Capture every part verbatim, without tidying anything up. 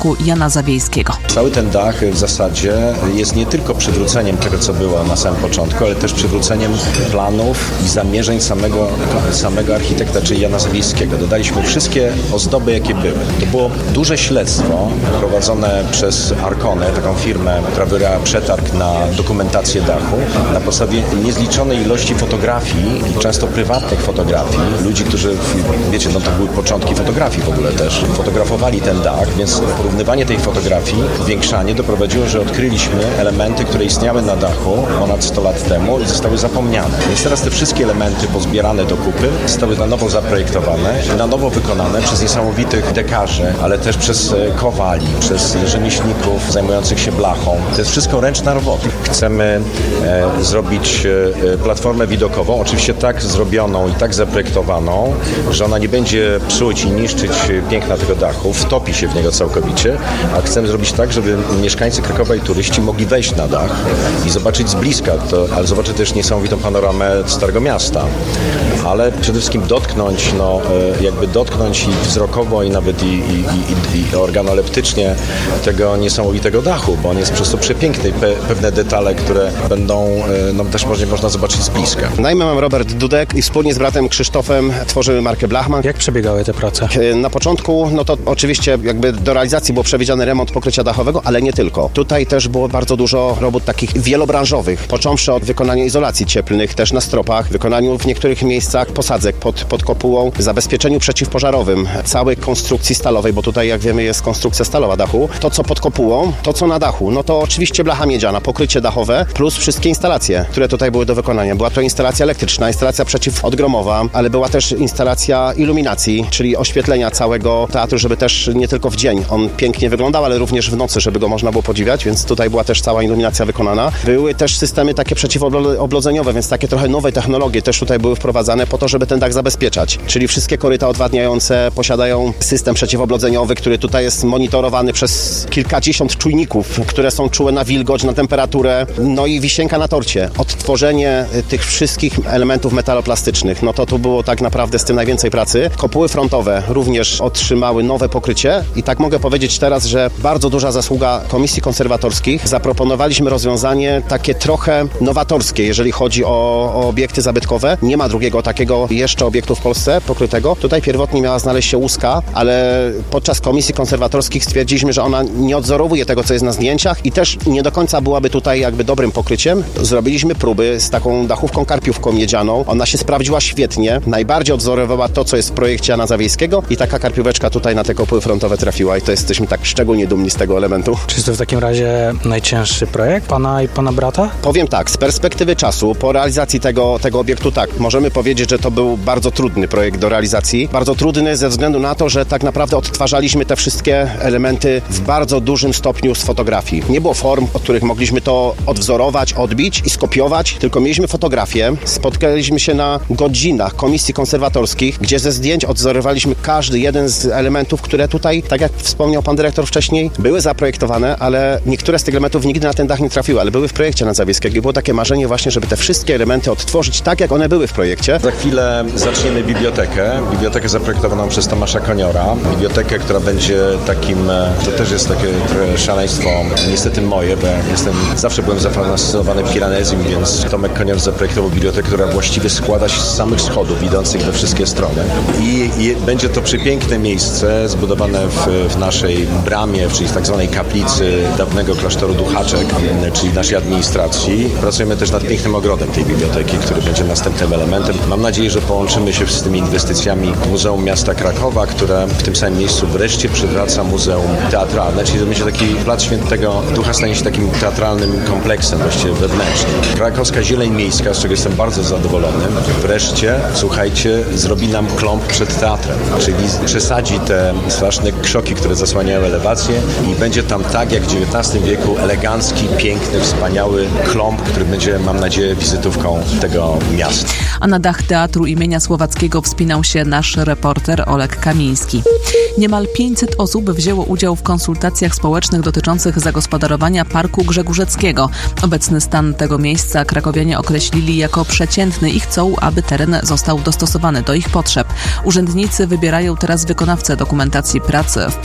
Parku Jana Zawiejskiego. Cały ten dach w zasadzie jest nie tylko przywróceniem tego, co było na samym początku, ale też przywróceniem planów i zamierzeń samego, samego architekta, czyli Jana Zawiejskiego. Dodaliśmy wszystkie ozdoby, jakie były. To było duże śledztwo prowadzone przez Arkonę, taką firmę, która wybrała przetarg na dokumentację dachu, na podstawie niezliczonej ilości fotografii i często prywatnych fotografii. Ludzi, którzy, wiecie, no to były początki fotografii w ogóle też, fotografowali ten dach, więc porównywanie tej fotografii, zwiększanie doprowadziło, że odkryliśmy elementy, które istniały na dachu ponad sto lat temu i zostały zapomniane. Więc teraz te wszystkie elementy pozbierane do kupy zostały na nowo zaprojektowane, na nowo wykonane przez niesamowitych dekarzy, ale też przez kowali, przez rzemieślników zajmujących się blachą. To jest wszystko ręczna robota. Chcemy e, zrobić e, platformę widokową, oczywiście tak zrobioną i tak zaprojektowaną, że ona nie będzie psuć i niszczyć piękna tego dachu, wtopi się w niego całkowicie, a chcemy zrobić tak, żeby mieszkańcy Krakowa i turyści mogli wejść na dach i zobaczyć z bliska, to, ale zobaczyć też niesamowitą panoramę Starego Miasta, ale przede wszystkim dotknąć, no, jakby dotknąć i wzrokowo i nawet i, i, i, i organoleptycznie tego niesamowitego dachu, bo on jest po prostu przepiękny i pe, pewne detale, które będą, no, też można, można zobaczyć z bliska. Na imię mam Robert Dudek i wspólnie z bratem Krzysztofem tworzymy markę Blachman. Jak przebiegały te prace? Na początku, no to oczywiście jakby do realizacji był przewidziany remont pokrycia dachowego, ale nie tylko. Tutaj też było bardzo dużo robót takich wielobranżowych, począwszy od wykonania izolacji cieplnych, też na stropach, wykonaniu w niektórych miejscach posadzek pod, pod kopułą, zabezpieczeniu przeciwpożarowym, całej konstrukcji stalowej, bo tutaj, jak wiemy, jest konstrukcja stalowa dachu. To, co pod kopułą, to, co na dachu, no to oczywiście blacha miedziana, pokrycie dachowe, plus wszystkie instalacje, które tutaj były do wykonania. Była to instalacja elektryczna, instalacja przeciwodgromowa, ale była też instalacja iluminacji, czyli oświetlenia całego teatru, żeby też nie tylko w dzień on pięknie wyglądał, ale również w nocy, żeby go można było podziwiać, więc tutaj była też cała iluminacja wykonana. Były też systemy takie przeciwoblodzeniowe, więc takie trochę nowe technologie też tutaj były wprowadzane po to, żeby ten dach zabezpieczać. Czyli wszystkie koryta odwadniające posiadają system przeciwoblodzeniowy, który tutaj jest monitorowany przez kilkadziesiąt czujników, które są czułe na wilgoć, na temperaturę. No i wisienka na torcie. Odtworzenie tych wszystkich elementów metaloplastycznych. No to tu było tak naprawdę z tym najwięcej pracy. Kopuły frontowe również otrzymały nowe pokrycie i tak mogę powiedzieć teraz, że bardzo duża zasługa Komisji Konserwatorskich. Zaproponowaliśmy rozwiązanie takie trochę nowatorskie, jeżeli chodzi o, o obiekty zabytkowe. Nie ma drugiego takiego jeszcze obiektu w Polsce pokrytego. Tutaj pierwotnie miała znaleźć się łuska, ale podczas Komisji Konserwatorskich stwierdziliśmy, że ona nie odzorowuje tego, co jest na zdjęciach i też nie do końca byłaby tutaj jakby dobrym pokryciem. Zrobiliśmy próby z taką dachówką karpiówką miedzianą. Ona się sprawdziła świetnie. Najbardziej odzorowała to, co jest w projekcie Jana Zawiejskiego i taka karpióweczka tutaj na te kopuły frontowe trafiła i to jesteśmy tak szczególnie dumni z tego elementu. Czy jest to w takim razie najcięższy projekt pana i pana brata? Powiem tak, z perspektywy czasu, po realizacji tego, tego obiektu tak, możemy powiedzieć, że to był bardzo trudny projekt do realizacji. Bardzo trudny ze względu na to, że tak naprawdę odtwarzaliśmy te wszystkie elementy w bardzo dużym stopniu z fotografii. Nie było form, od których mogliśmy to odwzorować, odbić i skopiować, tylko mieliśmy fotografię. Spotkaliśmy się na godzinach Komisji Konserwatorskich, gdzie ze zdjęć odwzorowaliśmy każdy jeden z elementów, które tutaj, tak jak wspomniał pan dyrektor wcześniej, były zaprojektowane, ale niektóre z tych elementów nigdy na ten dach nie trafiły, ale były w projekcie Jana Zawiejskiego i było takie marzenie właśnie, żeby te wszystkie elementy odtworzyć tak, jak one były w projekcie. Za chwilę zaczniemy bibliotekę. Bibliotekę zaprojektowaną przez Tomasza Koniora. Bibliotekę, która będzie takim, to też jest takie trochę szaleństwo, niestety moje, bo ja jestem, zawsze byłem zafascynowany Piranezim, więc Tomek Konior zaprojektował bibliotekę, która właściwie składa się z samych schodów idących we wszystkie strony. I, i będzie to przepiękne miejsce zbudowane w, w naszej bramie, czyli w tak zwanej kaplicy dawnego klasztoru Duchaczek, czyli naszej administracji. Pracujemy też nad pięknym ogrodem tej biblioteki, który będzie następnym elementem. Mam nadzieję, że połączymy się z tymi inwestycjami Muzeum Miasta Krakowa, które w tym samym miejscu wreszcie przywraca muzeum teatralne, czyli to będzie taki Plac Świętego Ducha stanie się takim teatralnym kompleksem właściwie wewnętrznym. Krakowska Zieleń Miejska, z czego jestem bardzo zadowolony, wreszcie, słuchajcie, zrobi nam klomp przed teatrem, czyli przesadzi te straszne krzoki, które zasłaniają elewację i będzie tam tak jak w dziewiętnastym wieku elegancki, piękny, wspaniały klomp, który będzie, mam nadzieję, wizytówką tego miasta. A na dach Teatru imienia Słowackiego wspinał się nasz reporter Olek Kamiński. Niemal pięćset osób wzięło udział w konsultacjach społecznych dotyczących zagospodarowania Parku Grzegórzeckiego. Obecny stan tego miejsca krakowianie określili jako przeciętny i chcą, aby teren został dostosowany do ich potrzeb. Urzędnicy wybierają teraz wykonawcę dokumentacji prac. W parku ma powstać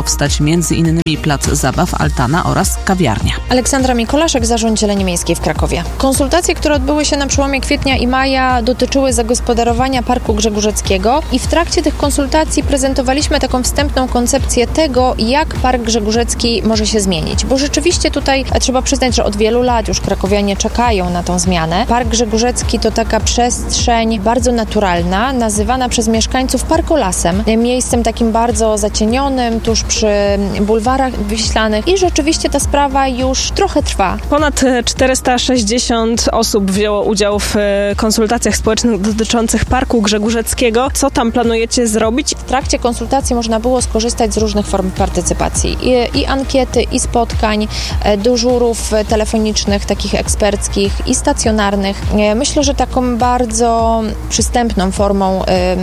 powstać między innymi plac zabaw, altana oraz kawiarnia. Aleksandra Mikolaszek, Zarząd Zieleni Miejskiej w Krakowie. Konsultacje, które odbyły się na przełomie kwietnia i maja, dotyczyły zagospodarowania Parku Grzegórzeckiego i w trakcie tych konsultacji prezentowaliśmy taką wstępną koncepcję tego, jak Park Grzegórzecki może się zmienić. Bo rzeczywiście tutaj trzeba przyznać, że od wielu lat już krakowianie czekają na tą zmianę. Park Grzegórzecki to taka przestrzeń bardzo naturalna, nazywana przez mieszkańców parkolasem. Miejscem takim bardzo zacienionym, tuż przy bulwarach wiślanych i rzeczywiście ta sprawa już trochę trwa. Ponad czterysta sześćdziesiąt osób wzięło udział w konsultacjach społecznych dotyczących Parku Grzegórzeckiego. Co tam planujecie zrobić? W trakcie konsultacji można było skorzystać z różnych form partycypacji. I, i ankiety, i spotkań, dyżurów telefonicznych, takich eksperckich i stacjonarnych. Myślę, że taką bardzo przystępną formą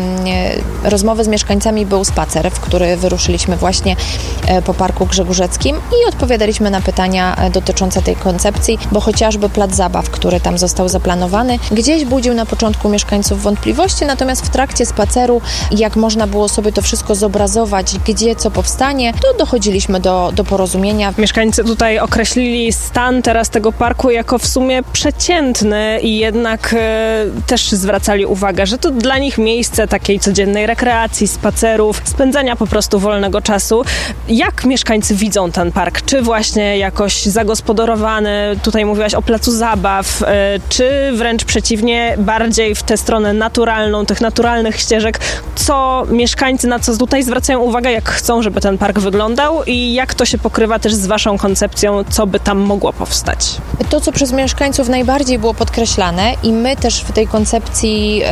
y, rozmowy z mieszkańcami był spacer, w który wyruszyliśmy właśnie po Parku Grzegórzeckim i odpowiadaliśmy na pytania dotyczące tej koncepcji, bo chociażby plac zabaw, który tam został zaplanowany, gdzieś budził na początku mieszkańców wątpliwości, natomiast w trakcie spaceru, jak można było sobie to wszystko zobrazować, gdzie co powstanie, to dochodziliśmy do, do porozumienia. Mieszkańcy tutaj określili stan teraz tego parku jako w sumie przeciętny i jednak e, też zwracali uwagę, że to dla nich miejsce takiej codziennej rekreacji, spacerów, spędzania po prostu wolnego czasu. Jak mieszkańcy widzą ten park? Czy właśnie jakoś zagospodarowany, tutaj mówiłaś o placu zabaw, czy wręcz przeciwnie, bardziej w tę stronę naturalną, tych naturalnych ścieżek? Co mieszkańcy, na co tutaj zwracają uwagę, jak chcą, żeby ten park wyglądał i jak to się pokrywa też z waszą koncepcją, co by tam mogło powstać? To, co przez mieszkańców najbardziej było podkreślane i my też w tej koncepcji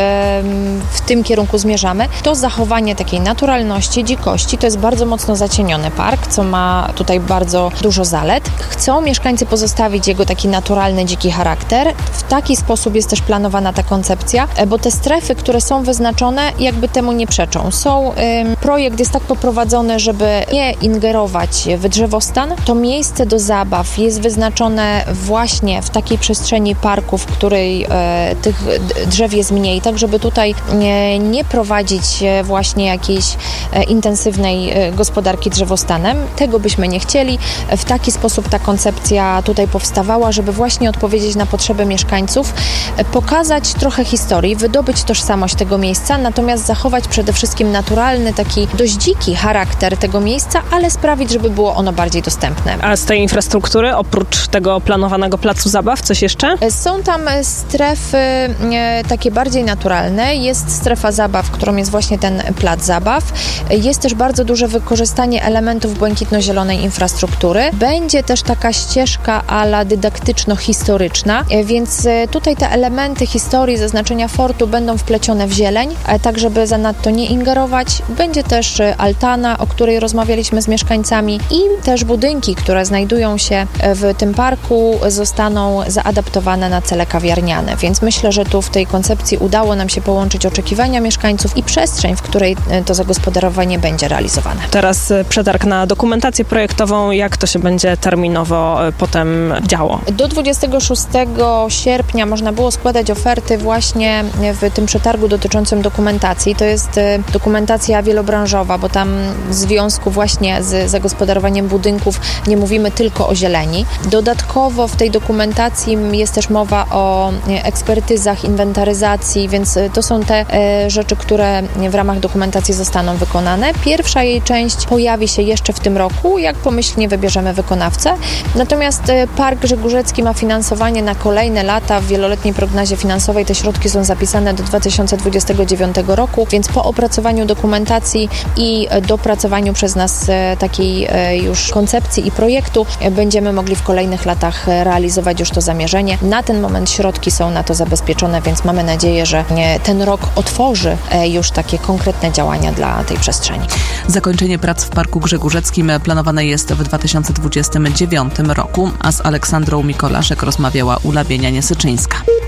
w tym kierunku zmierzamy, to zachowanie takiej naturalności, dzikości. To jest bardzo mocno zacieniony park, co ma tutaj bardzo dużo zalet. Chcą mieszkańcy pozostawić jego taki naturalny, dziki charakter. W taki sposób jest też planowana ta koncepcja, bo te strefy, które są wyznaczone, jakby temu nie przeczą. Są, ym, projekt jest tak poprowadzony, żeby nie ingerować w drzewostan. To miejsce do zabaw jest wyznaczone właśnie w takiej przestrzeni parku, w której e, tych drzew jest mniej, tak żeby tutaj nie, nie prowadzić właśnie jakiejś e, intensywnej e, gospodarki drzewostanem. Tego byśmy nie chcieli. W taki sposób ta koncepcja tutaj powstawała, żeby właśnie odpowiedzieć na potrzeby mieszkańców, pokazać trochę historii, wydobyć tożsamość tego miejsca, natomiast zachować przede wszystkim naturalny, taki dość dziki charakter tego miejsca, ale sprawić, żeby było ono bardziej dostępne. A z tej infrastruktury, oprócz tego planowanego placu zabaw, coś jeszcze? Są tam strefy e, takie bardziej naturalne. Jest strefa zabaw, którą jest właśnie ten plac zabaw. Jest też bardzo duże wykorzystanie elementów błękitno-zielonej infrastruktury. Będzie też taka ścieżka ala dydaktyczno-historyczna, e, więc e, tutaj te elementy historii, zaznaczenia fortu będą wplecione w zieleń, e, tak żeby zanadto nie ingerować. Będzie też e, altana, o której rozmawialiśmy z mieszkańcami i też budynki, które znajdują się w tym parku, zostaną zaadaptowane na cele kawiarniane, więc myślę, że tu w tej koncepcji udało nam się połączyć oczekiwania mieszkańców i przestrzeń, w której to zagospodarowanie będzie realizowane. Teraz przetarg na dokumentację projektową, jak to się będzie terminowo potem działo? Do dwudziestego szóstego sierpnia można było składać oferty właśnie w tym przetargu dotyczącym dokumentacji. To jest dokumentacja wielobranżowa, bo tam w związku właśnie z zagospodarowaniem budynków nie mówimy tylko o zieleni. Dodatkowo w tej dokumentacji jest też mowa o ekspertyzach, inwentaryzacji, więc to są te e, rzeczy, które w ramach dokumentacji zostaną wykonane. Pierwsza jej część pojawi się jeszcze w tym roku, jak pomyślnie wybierzemy wykonawcę. Natomiast e, Park Grzegórzecki ma finansowanie na kolejne lata. W wieloletniej prognozie finansowej te środki są zapisane do dwa tysiące dwudziestego dziewiątego roku, więc po opracowaniu dokumentacji i e, dopracowaniu przez nas e, takiej e, już koncepcji i projektu e, będziemy mogli w kolejnych latach realizować już to zamierzenie. Na ten moment środki są na to zabezpieczone, więc mamy nadzieję, że ten rok otworzy już takie konkretne działania dla tej przestrzeni. Zakończenie prac w Parku Grzegórzeckim planowane jest w dwa tysiące dwudziestym dziewiątym roku, a z Aleksandrą Mikolaszek rozmawiała Ula Bienianie-Syczyńska.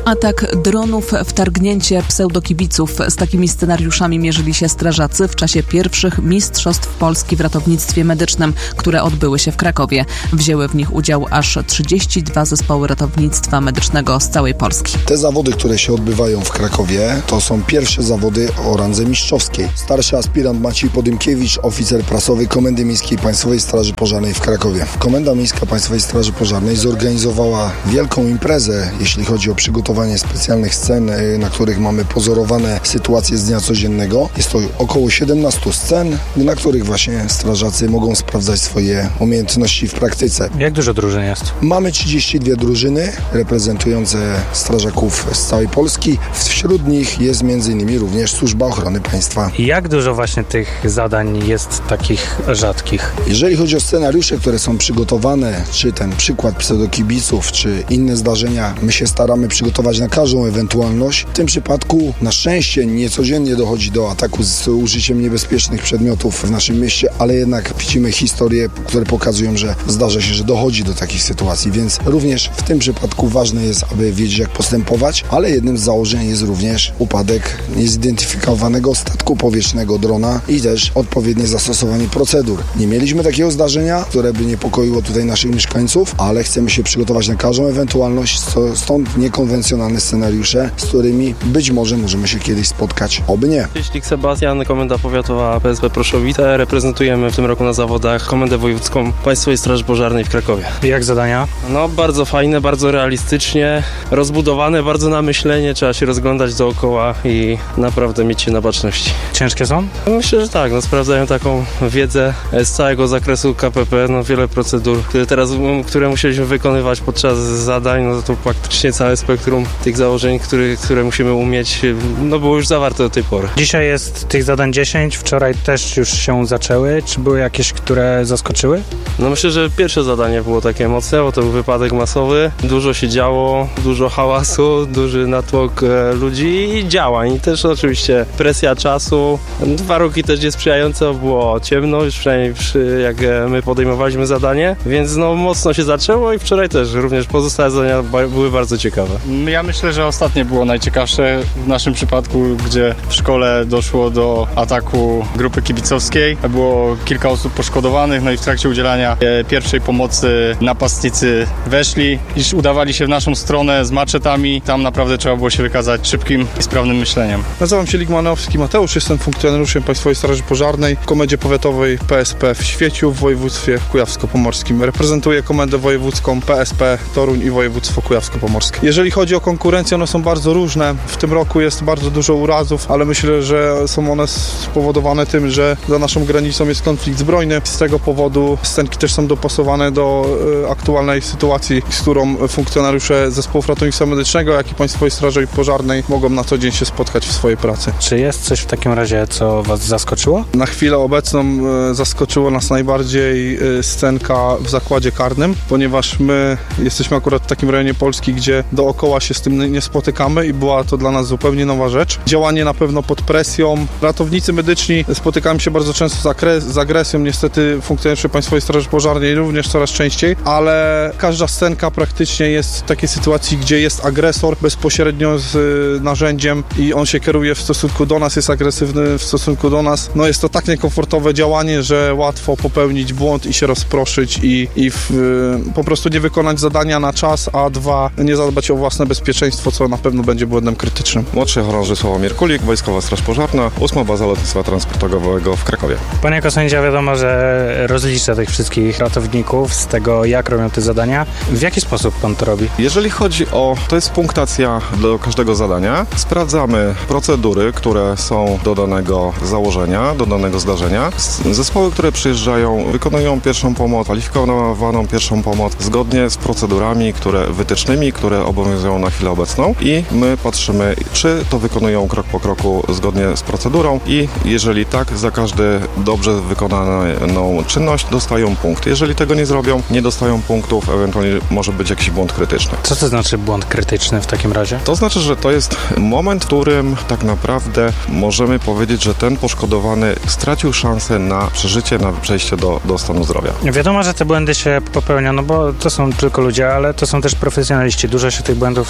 Atak dronów, wtargnięcie pseudokibiców. Z takimi scenariuszami mierzyli się strażacy w czasie pierwszych Mistrzostw Polski w ratownictwie medycznym, które odbyły się w Krakowie. Wzięły w nich udział aż trzydzieści dwa zespoły ratownictwa medycznego z całej Polski. Te zawody, które się odbywają w Krakowie, to są pierwsze zawody o randze mistrzowskiej. Starszy aspirant Maciej Podymkiewicz, oficer prasowy Komendy Miejskiej Państwowej Straży Pożarnej w Krakowie. Komenda Miejska Państwowej Straży Pożarnej zorganizowała wielką imprezę, jeśli chodzi o przygotowanie specjalnych scen, na których mamy pozorowane sytuacje z dnia codziennego. Jest to około siedemnaście scen, na których właśnie strażacy mogą sprawdzać swoje umiejętności w praktyce. Jak dużo drużyn jest? Mamy trzydzieści dwie drużyny reprezentujące strażaków z całej Polski. Wśród nich jest między innymi również Służba Ochrony Państwa. Jak dużo właśnie tych zadań jest takich rzadkich? Jeżeli chodzi o scenariusze, które są przygotowane, czy ten przykład pseudokibiców, czy inne zdarzenia, my się staramy przygotować na każdą ewentualność. W tym przypadku na szczęście niecodziennie dochodzi do ataku z użyciem niebezpiecznych przedmiotów w naszym mieście, ale jednak widzimy historie, które pokazują, że zdarza się, że dochodzi do takich sytuacji, więc również w tym przypadku ważne jest, aby wiedzieć, jak postępować, ale jednym z założeń jest również upadek niezidentyfikowanego statku powietrznego drona i też odpowiednie zastosowanie procedur. Nie mieliśmy takiego zdarzenia, które by niepokoiło tutaj naszych mieszkańców, ale chcemy się przygotować na każdą ewentualność, stąd niekonwencjonalne scenariusze, z którymi być może możemy się kiedyś spotkać, oby nie. Cześć, Sebastian, Komenda Powiatowa P S P Proszowice. Reprezentujemy w tym roku na zawodach Komendę Wojewódzką Państwowej Straży Pożarnej w Krakowie. Jak zadania? No, bardzo fajne, bardzo realistycznie, rozbudowane, bardzo na myślenie, trzeba się rozglądać dookoła i naprawdę mieć się na baczności. Ciężkie są? Myślę, że tak, no, sprawdzają taką wiedzę z całego zakresu K P P, no wiele procedur, które teraz, które musieliśmy wykonywać podczas zadań, no to praktycznie całe spektrum tych założeń, które, które musimy umieć, no było już zawarte do tej pory. Dzisiaj jest tych zadań dziesięć, wczoraj też już się zaczęły. Czy były jakieś, które zaskoczyły? No myślę, że pierwsze zadanie było takie mocne, bo to był wypadek masowy. Dużo się działo, dużo hałasu, duży natłok e, ludzi i działań. I też oczywiście presja czasu. Warunki też niesprzyjające, bo było ciemno, już przynajmniej przy, jak my podejmowaliśmy zadanie, więc no mocno się zaczęło i wczoraj też również pozostałe zadania były bardzo ciekawe. Ja myślę, że ostatnie było najciekawsze w naszym przypadku, gdzie w szkole doszło do ataku grupy kibicowskiej. Było kilka osób poszkodowanych, no i w trakcie udzielania pierwszej pomocy napastnicy weszli i udawali się w naszą stronę z maczetami. Tam naprawdę trzeba było się wykazać szybkim i sprawnym myśleniem. Nazywam się Ligmanowski Mateusz, jestem funkcjonariuszem Państwowej Straży Pożarnej w Komendzie Powiatowej P S P w Świeciu w województwie kujawsko-pomorskim. Reprezentuję Komendę Wojewódzką P S P Toruń i województwo kujawsko-pomorskie. Jeżeli chodzi o konkurencję, one są bardzo różne. W tym roku jest bardzo dużo urazów, ale myślę, że są one spowodowane tym, że za naszą granicą jest konflikt zbrojny. Z tego powodu scenki też są dopasowane do y, aktualnej sytuacji, z którą funkcjonariusze zespołów ratownictwa medycznego, jak i Państwowej Straży Pożarnej mogą na co dzień się spotkać w swojej pracy. Czy jest coś w takim razie, co Was zaskoczyło? Na chwilę obecną y, zaskoczyło nas najbardziej y, scenka w zakładzie karnym, ponieważ my jesteśmy akurat w takim rejonie Polski, gdzie dookoła się z tym nie spotykamy i była to dla nas zupełnie nowa rzecz. Działanie na pewno pod presją. Ratownicy medyczni spotykają się bardzo często z, akres- z agresją, niestety funkcjonariusze Państwowej Straży Pożarnej również coraz częściej, ale każda scenka praktycznie jest w takiej sytuacji, gdzie jest agresor bezpośrednio z y, narzędziem i on się kieruje w stosunku do nas, jest agresywny w stosunku do nas. No jest to tak niekomfortowe działanie, że łatwo popełnić błąd i się rozproszyć i, i w, y, po prostu nie wykonać zadania na czas, a dwa, nie zadbać o własne bezpieczeństwo, co na pewno będzie błędem krytycznym. Młodszy chorąży Sławomir Kulik, Wojskowa Straż Pożarna, ósma Baza Lotnictwa Transportowego w Krakowie. Pan jako sędzia wiadomo, że rozlicza tych wszystkich ratowników z tego, jak robią te zadania. W jaki sposób pan to robi? Jeżeli chodzi o... to jest punktacja do każdego zadania. Sprawdzamy procedury, które są do danego założenia, do danego zdarzenia. Zespoły, które przyjeżdżają, wykonują pierwszą pomoc, kwalifikowaną pierwszą pomoc zgodnie z procedurami, które wytycznymi, które obowiązują na chwilę obecną i my patrzymy, czy to wykonują krok po kroku zgodnie z procedurą i jeżeli tak, za każdą dobrze wykonaną czynność dostają punkt. Jeżeli tego nie zrobią, nie dostają punktów, ewentualnie może być jakiś błąd krytyczny. Co to znaczy błąd krytyczny w takim razie? To znaczy, że to jest moment, w którym tak naprawdę możemy powiedzieć, że ten poszkodowany stracił szansę na przeżycie, na przejście do, do stanu zdrowia. Wiadomo, że te błędy się popełnią, no bo to są tylko ludzie, ale to są też profesjonaliści. Dużo się tych błędów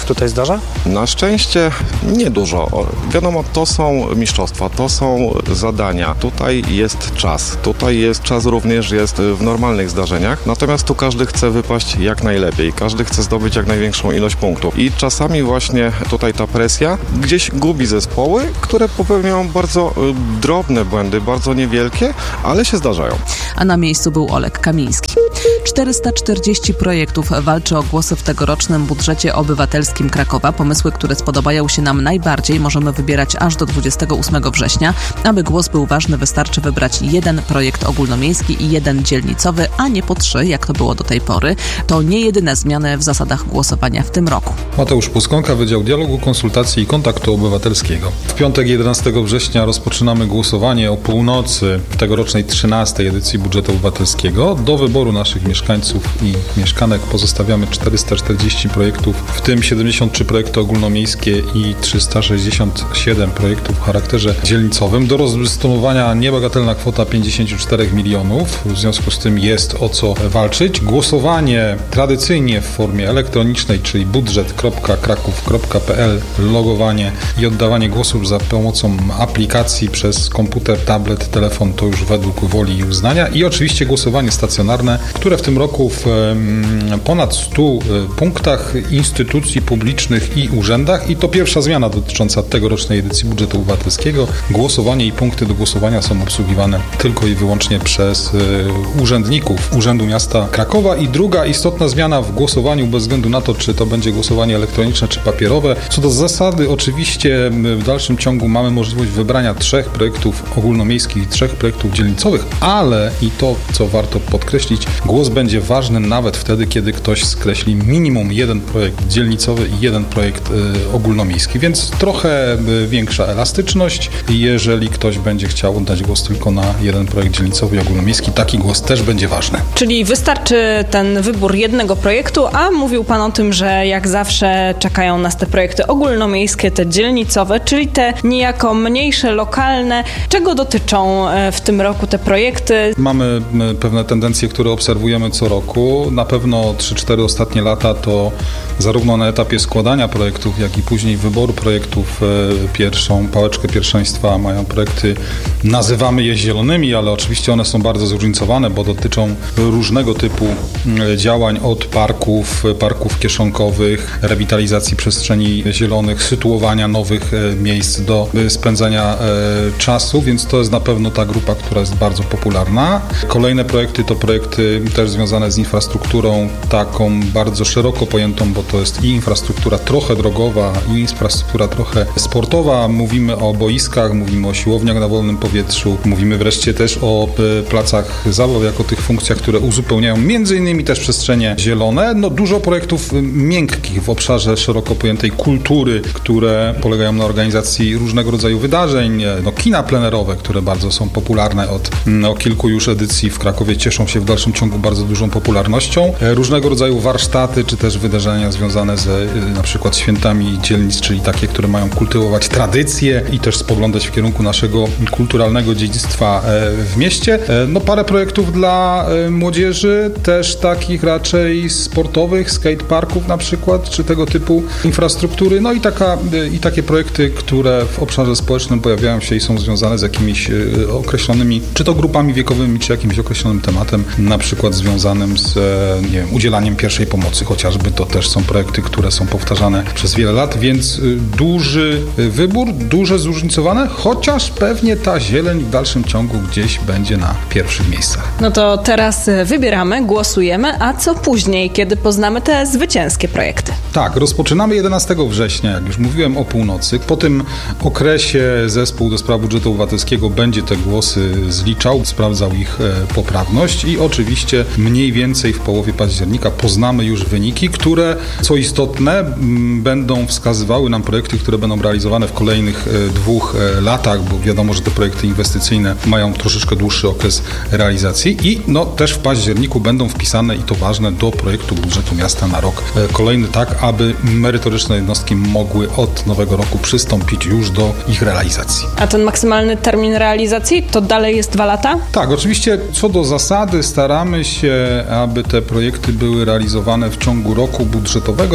tutaj zdarza? Na szczęście niedużo. Wiadomo, to są mistrzostwa, to są zadania. Tutaj jest czas. Tutaj jest czas również jest w normalnych zdarzeniach. Natomiast tu każdy chce wypaść jak najlepiej. Każdy chce zdobyć jak największą ilość punktów. I czasami właśnie tutaj ta presja gdzieś gubi zespoły, które popełniają bardzo drobne błędy, bardzo niewielkie, ale się zdarzają. A na miejscu był Oleg Kamiński. czterysta czterdzieści projektów walczy o głosy w tegorocznym budżecie obywatelskim Krakowa. Pomysły, które spodobają się nam najbardziej, możemy wybierać aż do dwudziestego ósmego września. Aby głos był ważny, wystarczy wybrać jeden projekt ogólnomiejski i jeden dzielnicowy, a nie po trzy, jak to było do tej pory. To nie jedyne zmiany w zasadach głosowania w tym roku. Mateusz Puskonka, Wydział Dialogu, Konsultacji i Kontaktu Obywatelskiego. W piątek jedenastego września rozpoczynamy głosowanie o północy w tegorocznej trzynastej edycji budżetu obywatelskiego. Do wyboru naszych mieszkańców i mieszkanek pozostawiamy czterysta czterdzieści projektów, w tym siedemdziesiąt trzy projekty ogólnomiejskie i trzysta sześćdziesiąt siedem projektów w charakterze dzielnicowym. Do rozdysponowania niebagatelna kwota pięćdziesiąt cztery milionów. W związku z tym jest o co walczyć. Głosowanie tradycyjnie w formie elektronicznej, czyli budżet kropka kraków kropka p l, logowanie i oddawanie głosów za pomocą aplikacji przez komputer, tablet, telefon, to już według woli i uznania. I oczywiście głosowanie stacjonarne, które w tym roku w ponad stu punktach, instytucji publicznych i urzędach. I to pierwsza zmiana dotycząca tegorocznej edycji budżetu obywatelskiego. Głosowanie i punkty do głosowania są obsługiwane tylko i wyłącznie przez urzędników Urzędu Miasta Krakowa. I druga istotna zmiana w głosowaniu, bez względu na to, czy to będzie głosowanie elektroniczne, czy papierowe. Co do zasady, oczywiście w dalszym ciągu mamy możliwość wybrania trzech projektów ogólnomiejskich i trzech projektów dzielnicowych, ale i to, co warto podkreślić, głos będzie ważny nawet wtedy, kiedy ktoś skreśli minimum jeden projekt dzielnicowy i jeden projekt y, ogólnomiejski, więc trochę y, większa elastyczność. Jeżeli ktoś będzie chciał oddać głos tylko na jeden projekt dzielnicowy i ogólnomiejski, taki głos też będzie ważny. Czyli wystarczy ten wybór jednego projektu, a mówił Pan o tym, że jak zawsze czekają nas te projekty ogólnomiejskie, te dzielnicowe, czyli te niejako mniejsze, lokalne. Czego dotyczą w tym roku te projekty? Mamy pewne tendencje, które obserwujemy co roku. Na pewno trzy cztery ostatnie lata to zarówno na etapie składania projektów, jak i później wyboru projektów pierwszą pałeczkę pierwszeństwa mają projekty, nazywamy je zielonymi, ale oczywiście one są bardzo zróżnicowane, bo dotyczą różnego typu działań, od parków, parków kieszonkowych, rewitalizacji przestrzeni zielonych, sytuowania nowych miejsc do spędzania czasu, więc to jest na pewno ta grupa, która jest bardzo popularna. Kolejne projekty to projekty też związane z infrastrukturą taką bardzo szeroko pojętą, bo to jest i infrastruktura trochę drogowa, i infrastruktura trochę sportowa. Mówimy o boiskach, mówimy o siłowniach na wolnym powietrzu, mówimy wreszcie też o placach zabaw jako tych funkcjach, które uzupełniają między innymi też przestrzenie zielone. No dużo projektów miękkich w obszarze szeroko pojętej kultury, które polegają na organizacji różnego rodzaju wydarzeń, no kina plenerowe, które bardzo są popularne od no, kilku już edycji w Krakowie, cieszą się w dalszym ciągu bardzo dużą popularnością. Różnego rodzaju warsztaty, czy też wydarzenia związane z na przykład świętami dzielnic, czyli takie, które mają kultywować tradycje i też spoglądać w kierunku naszego kulturalnego dziedzictwa w mieście. No parę projektów dla młodzieży, też takich raczej sportowych, skateparków na przykład, czy tego typu infrastruktury. No i, taka, i takie projekty, które w obszarze społecznym pojawiają się i są związane z jakimiś określonymi, czy to grupami wiekowymi, czy jakimś określonym tematem, na przykład związanym z nie wiem, udzielaniem pierwszej pomocy chociażby. To też są projekty, które są powtarzane przez wiele lat, więc duży wybór, duże zróżnicowane, chociaż pewnie ta zieleń w dalszym ciągu gdzieś będzie na pierwszych miejscach. No to teraz wybieramy, głosujemy, a co później, kiedy poznamy te zwycięskie projekty? Tak, rozpoczynamy jedenastego września, jak już mówiłem, o północy. Po tym okresie zespół do spraw budżetu obywatelskiego będzie te głosy zliczał, sprawdzał ich poprawność i oczywiście mniej więcej w połowie października poznamy już wyniki, które, co istotne, będą wskazywały nam projekty, które będą realizowane w kolejnych dwóch latach, bo wiadomo, że te projekty inwestycyjne mają troszeczkę dłuższy okres realizacji i no też w październiku będą wpisane, i to ważne, do projektu budżetu miasta na rok kolejny, tak aby merytoryczne jednostki mogły od nowego roku przystąpić już do ich realizacji. A ten maksymalny termin realizacji to dalej jest dwa lata? Tak, oczywiście co do zasady staramy się, aby te projekty były realizowane w ciągu roku budżetowego, natomiast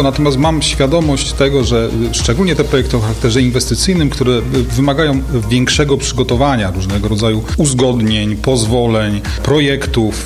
mam świadomość tego, że szczególnie te projekty o charakterze inwestycyjnym, które wymagają większego przygotowania, różnego rodzaju uzgodnień, pozwoleń, projektów,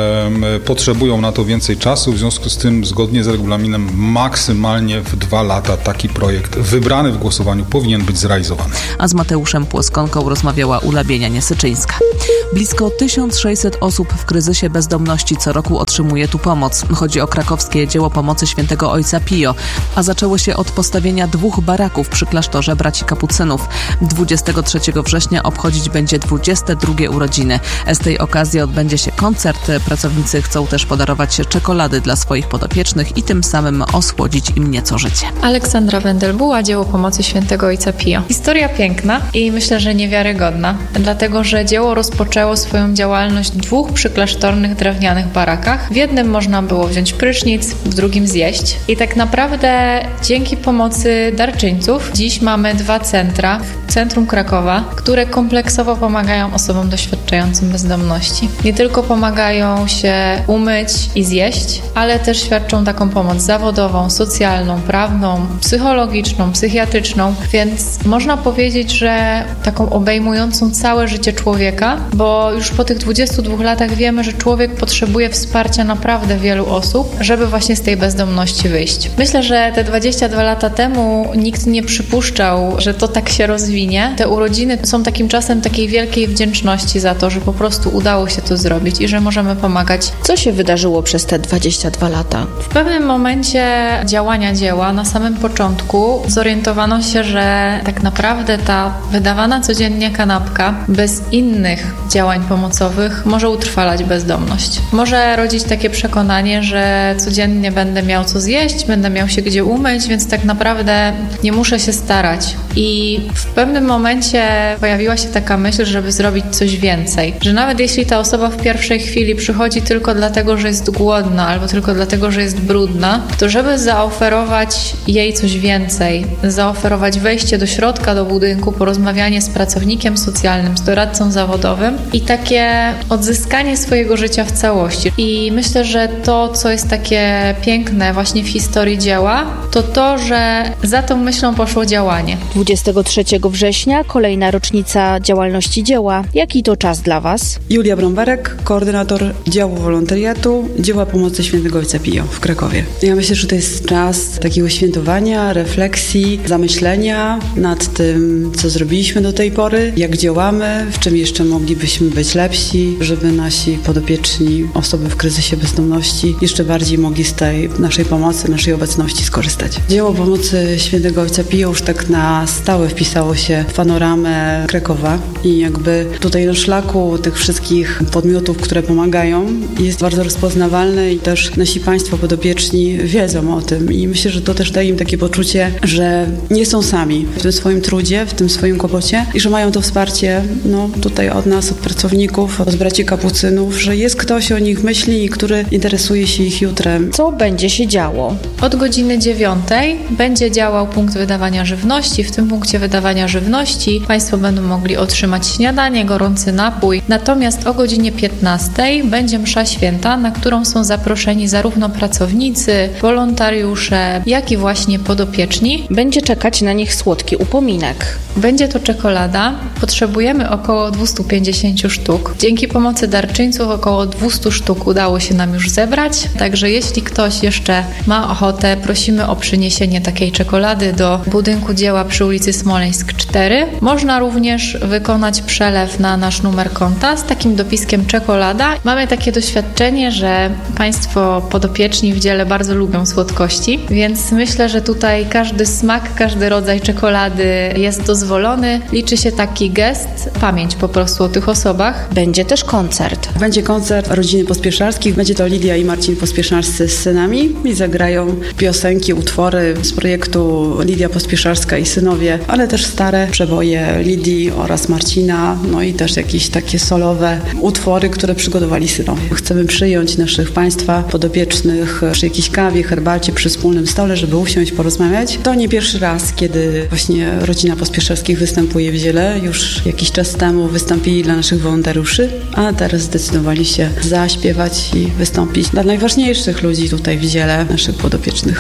e, potrzebują na to więcej czasu, w związku z tym zgodnie z regulaminem maksymalnie w dwa lata taki projekt wybrany w głosowaniu powinien być zrealizowany. A z Mateuszem Płoskonką rozmawiała Ula Bienia-Niesyczyńska. Blisko tysiąc sześćset osób w kryzysie bezdomności co roku otrzymuje tu pomoc. Chodzi o krakowskie dzieło pomocy świętego Ojca Pio, a zaczęło się od postawienia dwóch baraków przy klasztorze braci kapucynów. dwudziestego trzeciego września obchodzić będzie dwudzieste drugie urodziny. Z tej okazji odbędzie się koncert. Pracownicy chcą też podarować czekolady dla swoich podopiecznych i tym samym osłodzić im nieco życie. Aleksandra Wendelbuła, dzieło pomocy świętego Ojca Pio. Historia piękna i myślę, że niewiarygodna, dlatego że dzieło rozpoczęło swoją działalność w dwóch przyklasztornych drewnianych barakach. W jednym można było wziąć prysznic, w drugim zjeść. I tak naprawdę dzięki pomocy darczyńców dziś mamy dwa centra w centrum Krakowa, które kompleksowo pomagają osobom doświadczającym bezdomności. Nie tylko pomagają się umyć i zjeść, ale też świadczą taką pomoc zawodową, socjalną, prawną, psychologiczną, psychiatryczną, więc można powiedzieć, że taką obejmującą całe życie człowieka, bo już po tych dwudziestu dwóch latach wiemy, że człowiek potrzebuje wsparcia naprawdę wielu osób, żeby właśnie z tej bezdomności wyjść. Myślę, że te dwadzieścia dwa lata temu nikt nie przypuszczał, że to tak się rozwinie. Te urodziny są takim czasem takiej wielkiej wdzięczności za to, że po prostu udało się to zrobić i że możemy pomagać. Co się wydarzyło przez te dwadzieścia dwa lata? W pewnym momencie działania dzieła, na samym początku, zorientowano się, że tak naprawdę ta wydawana codziennie kanapka bez innych działań pomocowych może utrwalać bezdomność. Może rodzić takie przekonanie, że codziennie będę miał co zjeść, będę miał się gdzie umyć, więc tak naprawdę nie muszę się starać. I w pewnym momencie pojawiła się taka myśl, żeby zrobić coś więcej. Że nawet jeśli ta osoba w pierwszej chwili przychodzi tylko dlatego, że jest głodna albo tylko dlatego, że jest brudna, to żeby zaoferować jej coś więcej, zaoferować wejście do środka, do budynku, porozmawianie z pracownikiem socjalnym, z doradcą zawodowym i takie odzyskanie swojego życia w całości. I myślę, że to, co jest takie piękne właśnie w historii dzieła, to to, że za tą myślą poszło działanie. dwudziestego trzeciego września kolejna rocznica działalności dzieła. Jaki to czas dla Was? Julia Bromberek, koordynator działu wolontariatu Dzieła Pomocy Świętego Ojca Pio w Krakowie. Ja myślę, że to jest czas takiego świętowania, refleksji, zamyślenia nad tym, co zrobiliśmy do tej pory, jak działamy, w czym jeszcze moglibyśmy być lepsi, żeby nasi podopieczni, osoby w kryzysie bezdomności jeszcze bardziej mogli z tej naszej pomocy, naszej obecności skorzystać. Dzieło Pomocy Świętego Ojca Pio już tak na stałe wpisało się w panoramę Krakowa i jakby tutaj na szlaku tych wszystkich podmiotów, które pomagają, jest bardzo rozpoznawalne i też nasi państwo podopieczni wiedzą o tym i myślę, że to też daje im takie poczucie, że nie są sami w tym swoim trudzie, w tym swoim kłopocie i że mają to wsparcie no, tutaj od nas, od pracowników, od braci kapucynów, że jest ktoś o nich myśli, który interesuje się ich jutrem. Co będzie się działo? Od godziny dziewiątej będzie działał punkt wydawania żywności. W tym punkcie wydawania żywności Państwo będą mogli otrzymać śniadanie, gorący napój. Natomiast o godzinie piętnastej będzie msza święta, na którą są zaproszeni zarówno pracownicy, wolontariusze, jak i właśnie podopieczni. Będzie czekać na nich słodki upominek. Będzie to czekolada. Potrzebujemy około dwieście pięćdziesiąt sztuk. Dzięki pomocy darczyńców około dwieście sztuk udało się nam już zebrać. Także jeśli ktoś jeszcze ma ochotę, prosimy o przyniesienie takiej czekolady do budynku dzieła przy ulicy Smoleńsk cztery. Można również wykonać przelew na nasz numer konta z takim dopiskiem czekolada. Mamy takie doświadczenie, że Państwo podopieczni w dziele bardzo lubią słodkości, więc myślę, że tutaj każdy smak, każdy rodzaj czekolady jest dozwolony. Liczy się taki gest, pamięć po prostu o tych osobach. Będzie też koncert. Będzie koncert rodziny Pospieszalskich. Będzie to Lidia i Marcin Pospieszalscy z synami i zagrają piosenki, utwory z projektu Lidia Pospieszalska i synowie, ale też stare przeboje Lidii oraz Marcina, no i też jakieś takie solowe utwory, które przygotowali synowie. Chcemy przyjąć naszych Państwa podopiecznych przy jakiejś kawie, herbacie, przy wspólnym stole, żeby usiąść, porozmawiać. To nie pierwszy raz, kiedy właśnie rodzina Pospieszalskich występuje w dziele. Już jakiś czas temu wystąpili dla naszych wolontariuszy, a teraz zdecydowali się zaśpiewać i wystąpić dla najważniejszych ludzi tutaj w dziele, naszych podopiecznych.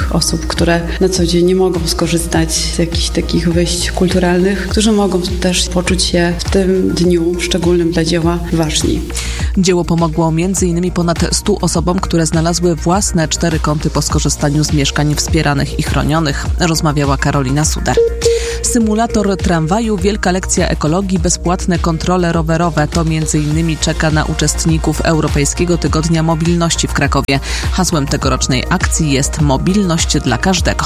tych osób, które na co dzień nie mogą skorzystać z jakichś takich wyjść kulturalnych, którzy mogą też poczuć się w tym dniu szczególnym dla dzieła ważni. Dzieło pomogło między innymi ponad stu osobom, które znalazły własne cztery kąty po skorzystaniu z mieszkań wspieranych i chronionych, rozmawiała Karolina Suder. Symulator tramwaju, wielka lekcja ekologii, bezpłatne kontrole rowerowe. To między innymi czeka na uczestników Europejskiego Tygodnia Mobilności w Krakowie. Hasłem tegorocznej akcji jest mobilność dla każdego.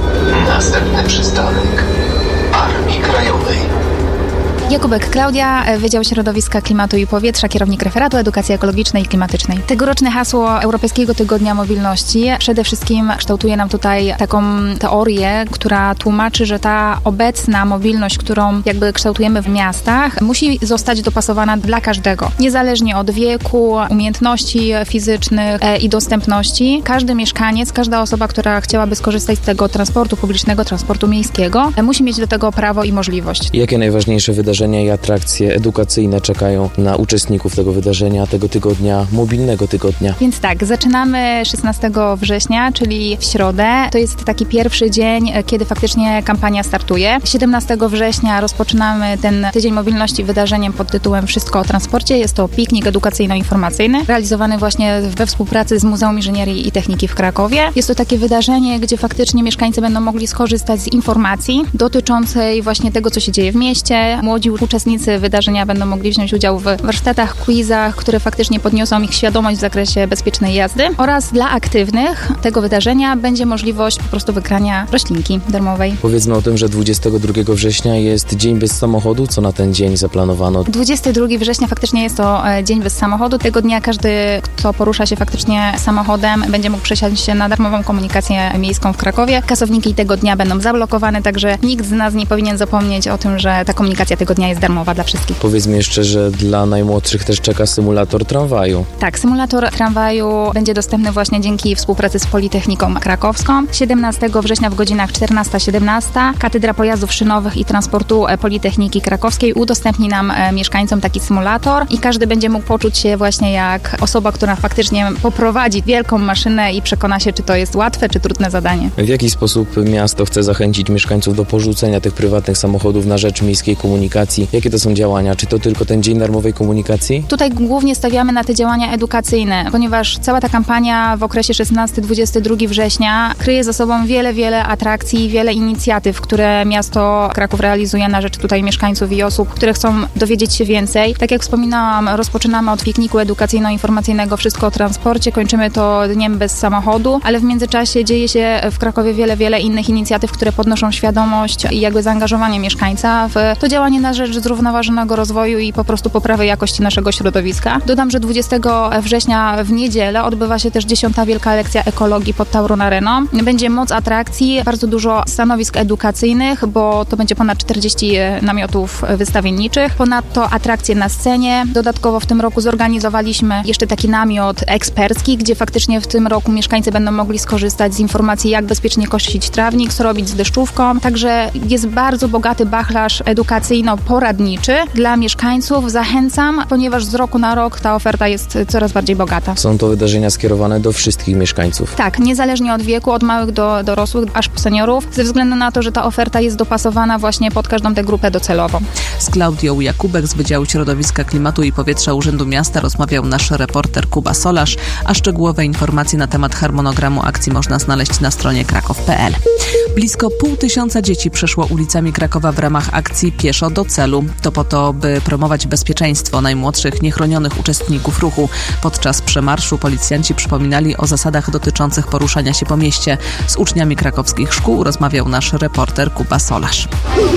Następny przystanek Armii Krajowej. Jakubek Klaudia, Wydział Środowiska, Klimatu i Powietrza, kierownik referatu Edukacji Ekologicznej i Klimatycznej. Tegoroczne hasło Europejskiego Tygodnia Mobilności przede wszystkim kształtuje nam tutaj taką teorię, która tłumaczy, że ta obecna mobilność, którą jakby kształtujemy w miastach, musi zostać dopasowana dla każdego. Niezależnie od wieku, umiejętności fizycznych i dostępności. Każdy mieszkaniec, każda osoba, która chciałaby skorzystać z tego transportu publicznego, transportu miejskiego, musi mieć do tego prawo i możliwość. Jakie najważniejsze wydarzenia i atrakcje edukacyjne czekają na uczestników tego wydarzenia, tego tygodnia, mobilnego tygodnia? Więc tak, zaczynamy szesnastego września, czyli w środę. To jest taki pierwszy dzień, kiedy faktycznie kampania startuje. siedemnastego września rozpoczynamy ten Tydzień Mobilności wydarzeniem pod tytułem Wszystko o transporcie. Jest to piknik edukacyjno-informacyjny, realizowany właśnie we współpracy z Muzeum Inżynierii i Techniki w Krakowie. Jest to takie wydarzenie, gdzie faktycznie mieszkańcy będą mogli skorzystać z informacji dotyczącej właśnie tego, co się dzieje w mieście. Młodzi uczestnicy wydarzenia będą mogli wziąć udział w warsztatach, quizach, które faktycznie podniosą ich świadomość w zakresie bezpiecznej jazdy, oraz dla aktywnych tego wydarzenia będzie możliwość po prostu wygrania roślinki darmowej. Powiedzmy o tym, że dwudziestego drugiego września jest Dzień bez samochodu. Co na ten dzień zaplanowano? dwudziestego drugiego września faktycznie jest to Dzień bez samochodu. Tego dnia każdy, kto porusza się faktycznie samochodem, będzie mógł przesiąść się na darmową komunikację miejską w Krakowie. Kasowniki tego dnia będą zablokowane, także nikt z nas nie powinien zapomnieć o tym, że ta komunikacja tego dnia jest darmowa dla wszystkich. Powiedzmy jeszcze, że dla najmłodszych też czeka symulator tramwaju. Tak, symulator tramwaju będzie dostępny właśnie dzięki współpracy z Politechniką Krakowską. siedemnastego września w godzinach czternasta siedemnaście Katedra Pojazdów Szynowych i Transportu Politechniki Krakowskiej udostępni nam mieszkańcom taki symulator i każdy będzie mógł poczuć się właśnie jak osoba, która faktycznie poprowadzi wielką maszynę i przekona się, czy to jest łatwe, czy trudne zadanie. W jaki sposób miasto chce zachęcić mieszkańców do porzucenia tych prywatnych samochodów na rzecz miejskiej komunikacji? Jakie to są działania? Czy to tylko ten Dzień Darmowej Komunikacji? Tutaj głównie stawiamy na te działania edukacyjne, ponieważ cała ta kampania w okresie szesnastego dwudziestego drugiego września kryje za sobą wiele, wiele atrakcji, wiele inicjatyw, które miasto Kraków realizuje na rzecz tutaj mieszkańców i osób, które chcą dowiedzieć się więcej. Tak jak wspominałam, rozpoczynamy od pikniku edukacyjno-informacyjnego Wszystko o transporcie, kończymy to Dniem bez samochodu, ale w międzyczasie dzieje się w Krakowie wiele, wiele innych inicjatyw, które podnoszą świadomość i jakby zaangażowanie mieszkańca w to działanie na rzecz zrównoważonego rozwoju i po prostu poprawy jakości naszego środowiska. Dodam, że dwudziestego września w niedzielę odbywa się też dziesiąta Wielka Lekcja Ekologii pod Tauron Areną. Będzie moc atrakcji, bardzo dużo stanowisk edukacyjnych, bo to będzie ponad czterdzieści namiotów wystawienniczych. Ponadto atrakcje na scenie. Dodatkowo w tym roku zorganizowaliśmy jeszcze taki namiot ekspercki, gdzie faktycznie w tym roku mieszkańcy będą mogli skorzystać z informacji, jak bezpiecznie kosić trawnik, co robić z deszczówką. Także jest bardzo bogaty wachlarz edukacyjno-poradniczy dla mieszkańców. Zachęcam, ponieważ z roku na rok ta oferta jest coraz bardziej bogata. Są to wydarzenia skierowane do wszystkich mieszkańców. Tak, niezależnie od wieku, od małych do dorosłych, aż po seniorów, ze względu na to, że ta oferta jest dopasowana właśnie pod każdą tę grupę docelową. Z Klaudią Jakubek z Wydziału Środowiska, Klimatu i Powietrza Urzędu Miasta rozmawiał nasz reporter Kuba Solarz, a szczegółowe informacje na temat harmonogramu akcji można znaleźć na stronie krakow kropka p l. Blisko pół tysiąca dzieci przeszło ulicami Krakowa w ramach akcji Pieszo do celu. To po to, by promować bezpieczeństwo najmłodszych, niechronionych uczestników ruchu. Podczas przemarszu policjanci przypominali o zasadach dotyczących poruszania się po mieście. Z uczniami krakowskich szkół rozmawiał nasz reporter Kuba Solarz.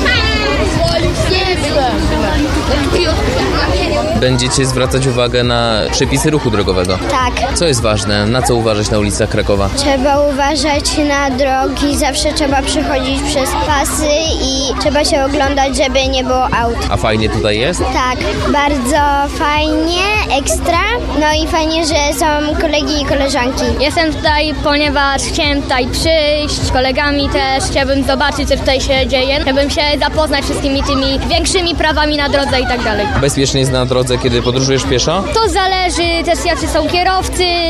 Będziecie zwracać uwagę na przepisy ruchu drogowego? Tak. Co jest ważne? Na co uważać na ulicach Krakowa? Trzeba uważać na drogi, zawsze trzeba przechodzić przez pasy i trzeba się oglądać, żeby nie było aut. A fajnie tutaj jest? Tak, bardzo fajnie, ekstra. No i fajnie, że są kolegi i koleżanki. Jestem tutaj, ponieważ chciałem tutaj przyjść z kolegami też, chciałbym zobaczyć, co tutaj się dzieje. Chciałbym się zapoznać wszystkimi tymi większymi prawami na drodze i tak dalej. Bezpiecznie jest na drodze, kiedy podróżujesz pieszo? To zależy też, jacy są kierowcy, jak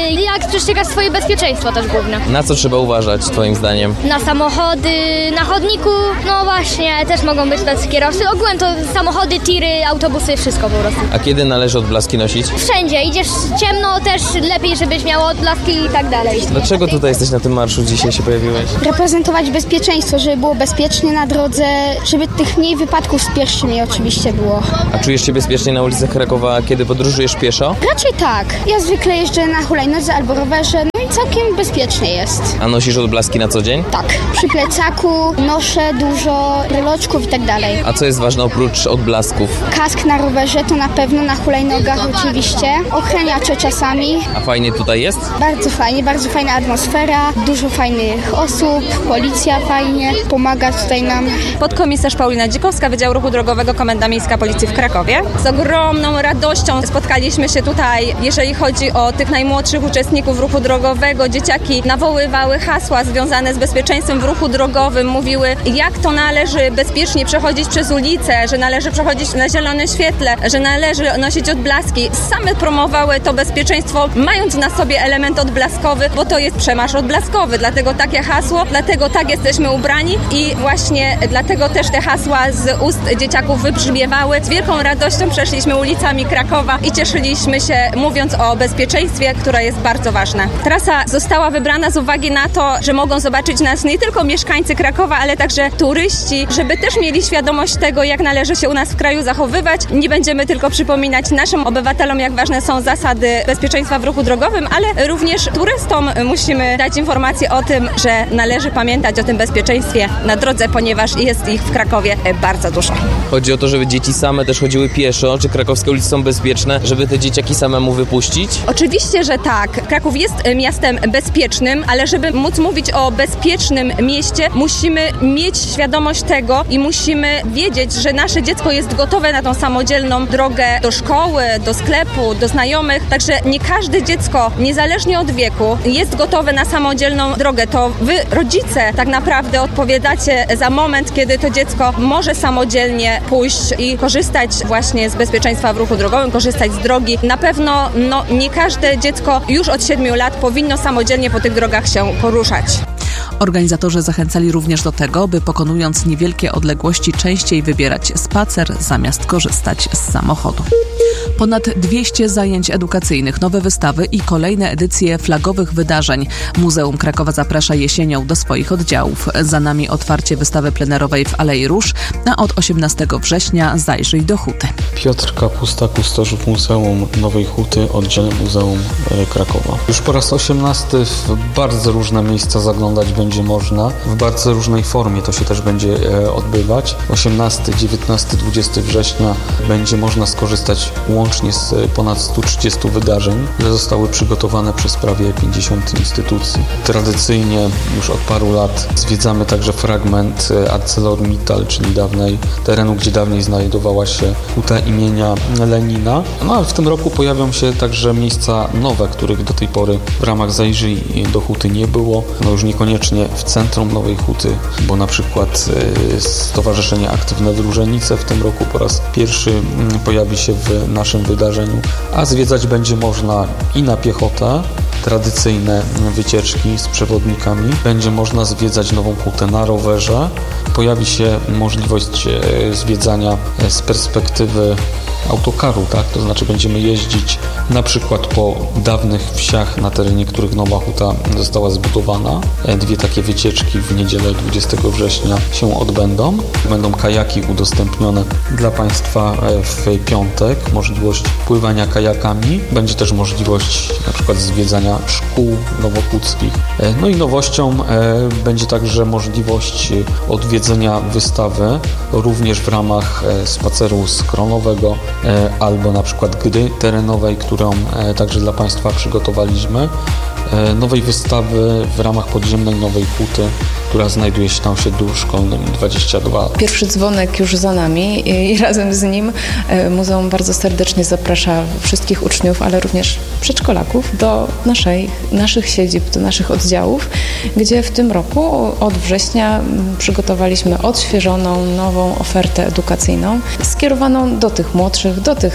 przestrzegasz swoje bezpieczeństwo też główne. Na co trzeba uważać twoim zdaniem? Na samochody, na chodniku, no właśnie, też mogą być tacy kierowcy. Ogółem to samochody, tiry, autobusy, wszystko po prostu. A kiedy należy odblaski nosić? Wszędzie, idziesz ciemno, też lepiej, żebyś miał odblaski i tak dalej. Dlaczego tutaj jesteś na tym marszu, dzisiaj się pojawiłeś? Reprezentować bezpieczeństwo, żeby było bezpiecznie na drodze, żeby tych mniej wypadków z pieszymi oczywiście było. A czujesz się bezpiecznie na ulicach Krakowa, kiedy podróżujesz pieszo? Raczej tak. Ja zwykle jeżdżę na hulajnodze albo rowerze, no i całkiem bezpiecznie jest. A nosisz odblaski na co dzień? Tak. Przy plecaku noszę dużo bryloczków i tak dalej. A co jest ważne oprócz odblasków? Kask na rowerze to na pewno, na hulajnogach oczywiście. Ochraniacze czasami. A fajnie tutaj jest? Bardzo fajnie, bardzo fajna atmosfera, dużo fajnych osób, policja fajnie pomaga tutaj nam. Podkomisarz Paulina Dzikowska, Wydział Ruchu Drogowego, Komenda Miejska Policji w Krakowie. Z ogromną radością spotkaliśmy się tutaj, jeżeli chodzi o tych najmłodszych uczestników ruchu drogowego. Dzieciaki nawoływały hasła związane z bezpieczeństwem w ruchu drogowym, mówiły, jak to należy bezpiecznie przechodzić przez ulicę, że należy przechodzić na zielonym świetle, że należy nosić odblaski. Same promowały to bezpieczeństwo, mając na sobie element odblaskowy, bo to jest przemarsz odblaskowy, dlatego takie hasło, dlatego tak jesteśmy ubrani i właśnie dlatego też te hasła z ust dzieciaków wybrzmiewały. Z wielką radością przeszliśmy ulicami Krakowa i cieszyliśmy się, mówiąc o bezpieczeństwie, które jest bardzo ważne. Trasa została wybrana z uwagi na to, że mogą zobaczyć nas nie tylko mieszkańcy Krakowa, ale także turyści, żeby też mieli świadomość tego, jak należy się u nas w kraju zachowywać. Nie będziemy tylko przypominać naszym obywatelom, jak ważne są zasady bezpieczeństwa w ruchu drogowym, ale również turystom musimy dać informację o tym, że należy pamiętać o tym bezpieczeństwie na drodze, ponieważ jest ich w Krakowie bardzo dużo. Chodzi o to, żeby dzieci same też chodziły pieszo, czy krakowskie ulice są bezpieczne, żeby te dzieciaki samemu wypuścić? Oczywiście, że tak. Kraków jest miastem bezpiecznym, ale żeby móc mówić o bezpiecznym mieście, musimy mieć świadomość tego i musimy wiedzieć, że nasze dziecko jest gotowe na tą samodzielną drogę do szkoły, do sklepu, do znajomych. Także nie każde dziecko, niezależnie od wieku, jest gotowe na samodzielną drogę. To wy, rodzice, tak naprawdę odpowiadacie za moment, kiedy to dziecko może samodzielnie pójść i korzystać właśnie z bezpieczeństwa w ruchu drogowym, korzystać z drogi. Na pewno no, nie każde dziecko już od siedmiu lat powinno samodzielnie po tych drogach się poruszać. Organizatorzy zachęcali również do tego, by pokonując niewielkie odległości częściej wybierać spacer zamiast korzystać z samochodu. Ponad dwieście zajęć edukacyjnych, nowe wystawy i kolejne edycje flagowych wydarzeń. Muzeum Krakowa zaprasza jesienią do swoich oddziałów. Za nami otwarcie wystawy plenerowej w Alei Róż, a od osiemnastego września zajrzyj do Huty. Piotr Kapusta, kustosz Muzeum Nowej Huty, oddział Muzeum Krakowa. Już po raz osiemnasty w bardzo różne miejsca zaglądać będzie można. W bardzo różnej formie to się też będzie odbywać. osiemnastego, dziewiętnastego, dwudziestego września będzie można skorzystać łącznie z ponad stu trzydziestu wydarzeń, które zostały przygotowane przez prawie pięćdziesiąt instytucji. Tradycyjnie już od paru lat zwiedzamy także fragment ArcelorMittal, czyli dawnej terenu, gdzie dawniej znajdowała się huta imienia Lenina. No a w tym roku pojawią się także miejsca nowe, których do tej pory w ramach Zajrzyj do Huty nie było. No już niekoniecznie w centrum Nowej Huty, bo na przykład Stowarzyszenie Aktywne Wróżenice w tym roku po raz pierwszy pojawi się w naszym wydarzeniu, a zwiedzać będzie można i na piechotę, tradycyjne wycieczki z przewodnikami. Będzie można zwiedzać Nową Hutę na rowerze. Pojawi się możliwość zwiedzania z perspektywy autokaru, tak? To znaczy będziemy jeździć na przykład po dawnych wsiach, na terenie których Nowa Huta została zbudowana. Dwie takie wycieczki w niedzielę dwudziestego września się odbędą. Będą kajaki udostępnione dla Państwa w piątek, możliwość pływania kajakami. Będzie też możliwość na przykład zwiedzania szkół nowohuckich. No i nowością będzie także możliwość odwiedzenia wystawy również w ramach spaceru skronowego albo na przykład gry terenowej, którą także dla Państwa przygotowaliśmy. Nowej wystawy w ramach podziemnej Nowej Huty, która znajduje się na osiedlu szkolnym dwadzieścia dwa. Pierwszy dzwonek już za nami i razem z nim muzeum bardzo serdecznie zaprasza wszystkich uczniów, ale również przedszkolaków do naszej, naszych siedzib, do naszych oddziałów, gdzie w tym roku od września przygotowaliśmy odświeżoną, nową ofertę edukacyjną skierowaną do tych młodszych, do tych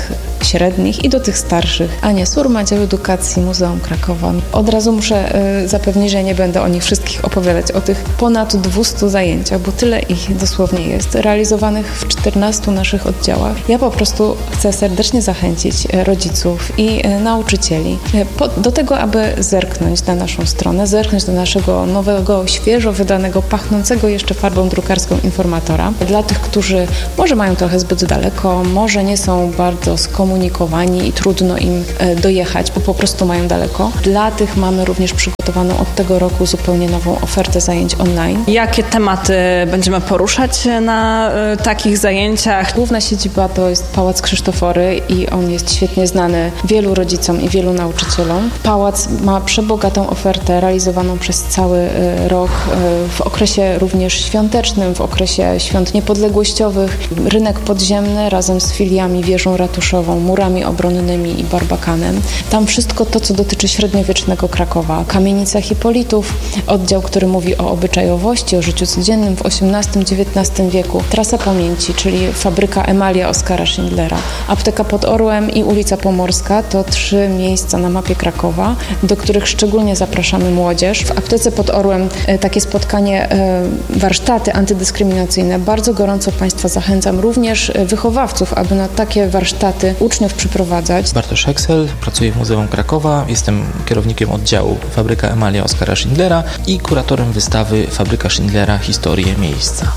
średnich i do tych starszych. Ania Surma, Dział Edukacji, Muzeum Krakowa. Od razu muszę y, zapewnić, że nie będę o nich wszystkich opowiadać, o tych ponad dwustu zajęciach, bo tyle ich dosłownie jest, realizowanych w czternastu naszych oddziałach. Ja po prostu chcę serdecznie zachęcić rodziców i y, nauczycieli y, po, do tego, aby zerknąć na naszą stronę, zerknąć do naszego nowego, świeżo wydanego, pachnącego jeszcze farbą drukarską informatora. Dla tych, którzy może mają trochę zbyt daleko, może nie są bardzo skomunikowani i trudno im dojechać, bo po prostu mają daleko. Dla tych mamy również przygotowaną od tego roku zupełnie nową ofertę zajęć online. Jakie tematy będziemy poruszać na y, takich zajęciach? Główna siedziba to jest Pałac Krzysztofory i on jest świetnie znany wielu rodzicom i wielu nauczycielom. Pałac ma przebogatą ofertę realizowaną przez cały y, rok y, w okresie również świątecznym, w okresie świąt niepodległościowych. Rynek podziemny razem z filiami wieżą ratuszową, murami obronnymi i barbakanem. Tam wszystko to, co dotyczy średniowiecznego Krakowa. Kamienica Hipolitów, oddział, który mówi o obyczajowości, o życiu codziennym w osiemnastym dziewiętnastym wieku. Trasa Pamięci, czyli fabryka Emalia Oskara Schindlera. Apteka pod Orłem i ulica Pomorska to trzy miejsca na mapie Krakowa, do których szczególnie zapraszamy młodzież. W aptece pod Orłem takie spotkanie, warsztaty antydyskryminacyjne. Bardzo gorąco Państwa zachęcam, również wychowawców, aby na takie warsztaty uczniów przyprowadzać. Bartosz Heksel, pracuję w Muzeum Krakowa, jestem kierownikiem oddziału Fabryka Emalia Oskara Schindlera i kuratorem wystawy Fabryka Schindlera – Historie miejsca.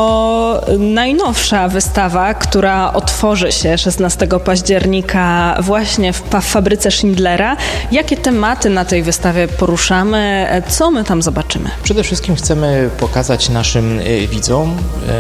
To najnowsza wystawa, która otworzy się szesnastego października właśnie w Fabryce Schindlera. Jakie tematy na tej wystawie poruszamy? Co my tam zobaczymy? Przede wszystkim chcemy pokazać naszym widzom,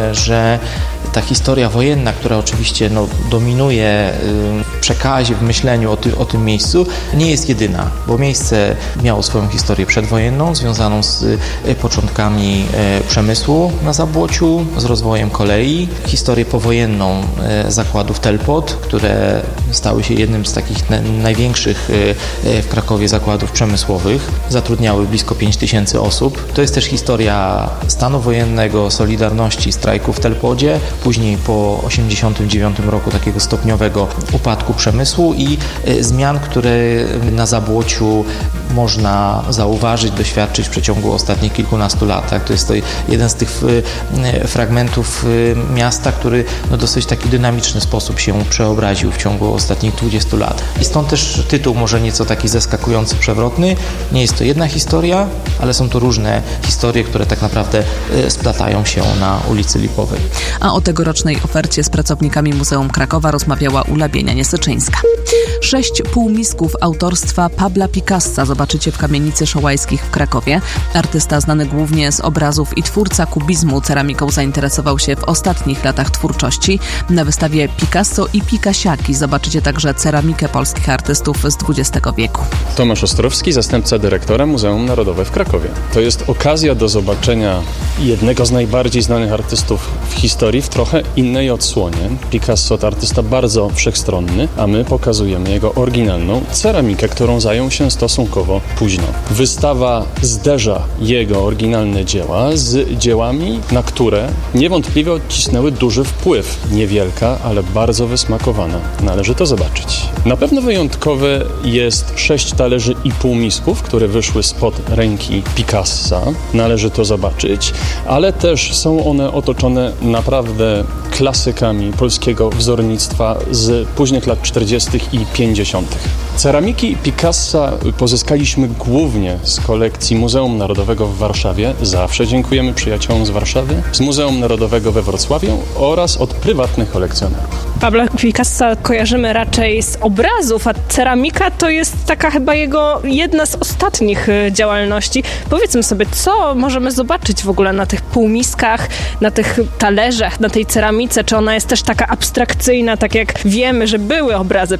że ta historia wojenna, która oczywiście no, dominuje w przekazie, w myśleniu o, ty, o tym miejscu, nie jest jedyna, bo miejsce miało swoją historię przedwojenną, związaną z początkami przemysłu na Zabłociu, z rozwojem kolei, historię powojenną zakładów Telpot, które stały się jednym z takich największych w Krakowie zakładów przemysłowych, zatrudniały blisko pięć tysięcy osób. To jest też historia stanu wojennego, Solidarności, strajku w Telpodzie, później po osiemdziesiątym dziewiątym roku takiego stopniowego upadku przemysłu i zmian, które na Zabłociu można zauważyć, doświadczyć w przeciągu ostatnich kilkunastu lat. To jest to jeden z tych fragmentów miasta, który no dosyć taki dynamiczny sposób się przeobraził w ciągu ostatnich dwudziestu lat. I stąd też tytuł może nieco taki zaskakujący, przewrotny. Nie jest to jedna historia, ale są to różne historie, które tak naprawdę splatają się na ulicy Lipowej. A o tegorocznej ofercie z pracownikami Muzeum Krakowa rozmawiała Ula Bienia-Niesyczyńska. Sześć półmisków autorstwa Pabla Picassa zobaczycie w Kamienicy Szołajskich w Krakowie. Artysta znany głównie z obrazów i twórca kubizmu ceramiką zainteresował się w ostatnich latach twórczości. Na wystawie Picasso i Picasiaki zobaczycie także ceramikę polskich artystów z dwudziestego wieku. Tomasz Ostrowski, zastępca dyrektora Muzeum Narodowe w Krakowie. To jest okazja do zobaczenia jednego z najbardziej znanych artystów w historii w trochę innej odsłonie. Picasso to artysta bardzo wszechstronny, a my pokazujemy jego oryginalną ceramikę, którą zajął się stosunkowo późno. Wystawa zderza jego oryginalne dzieła z dziełami, na które niewątpliwie odcisnęły duży wpływ. Niewielka, ale bardzo wysmakowana. Należy to zobaczyć. Na pewno wyjątkowe jest sześć talerzy i półmisków, które wyszły spod ręki Picassa. Należy to zobaczyć, ale też są one otoczone naprawdę klasykami polskiego wzornictwa z późnych lat czterdziestych i pięćdziesiątych. Ceramiki Picassa pozyskaliśmy głównie z kolekcji Muzeum Narodowego w Warszawie. Zawsze dziękujemy przyjaciołom z Warszawy, z Muzeum Narodowego we Wrocławiu oraz od prywatnych kolekcjonerów. Pabla Picassa kojarzymy raczej z obrazów, a ceramika to jest taka chyba jego jedna z ostatnich działalności. Powiedzmy sobie, co możemy zobaczyć w ogóle na tych półmiskach, na tych talerzach, na tej ceramice? Czy ona jest też taka abstrakcyjna, tak jak wiemy, że były obrazy Pabla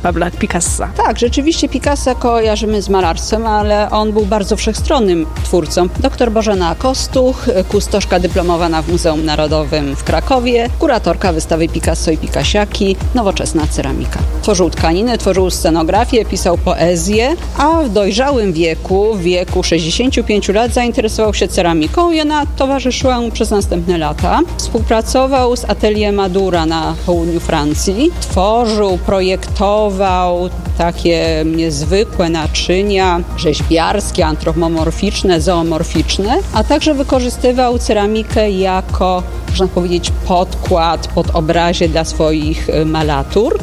Picassa. Tak, rzeczywiście Picassa kojarzymy z malarstwem, ale on był bardzo wszechstronnym twórcą. Doktor Bożena Kostuch, kustoszka dyplomowana w Muzeum Narodowym w Krakowie, kuratorka wystawy Picasso i Picasiaki, nowoczesna ceramika. Tworzył tkaniny, tworzył scenografię, pisał poezję, a w dojrzałym wieku, w wieku sześćdziesięciu pięciu lat zainteresował się ceramiką i ona towarzyszyła mu przez następne lata. Współpracował z Atelier Madura na południu Francji, tworzył, projektował takie niezwykłe naczynia rzeźbiarskie, antropomorficzne, zoomorficzne, a także wykorzystywał ceramikę jako, można powiedzieć, podkład pod obrazie dla swoich malatur.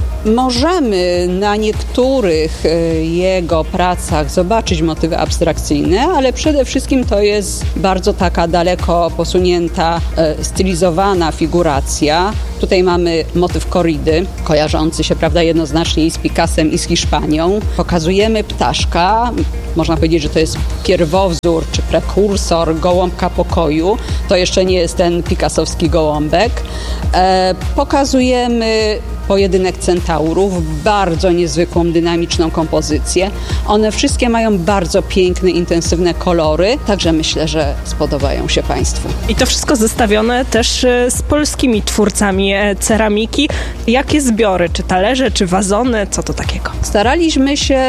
Możemy na niektórych jego pracach zobaczyć motywy abstrakcyjne, ale przede wszystkim to jest bardzo taka daleko posunięta, stylizowana figuracja. Tutaj mamy motyw koridy, kojarzący się, prawda, jednoznacznie i z Picassem, i z Hiszpanią. Pokazujemy ptaszka, można powiedzieć, że to jest pierwowzór czy prekursor gołąbka pokoju. To jeszcze nie jest ten picassowski gołąbek. E, pokazujemy pojedynek centaurów, bardzo niezwykłą, dynamiczną kompozycję. One wszystkie mają bardzo piękne, intensywne kolory, także myślę, że spodobają się Państwu. I to wszystko zestawione też z polskimi twórcami ceramiki. Jakie zbiory? Czy talerze, czy wazony? Co to takiego? Staraliśmy się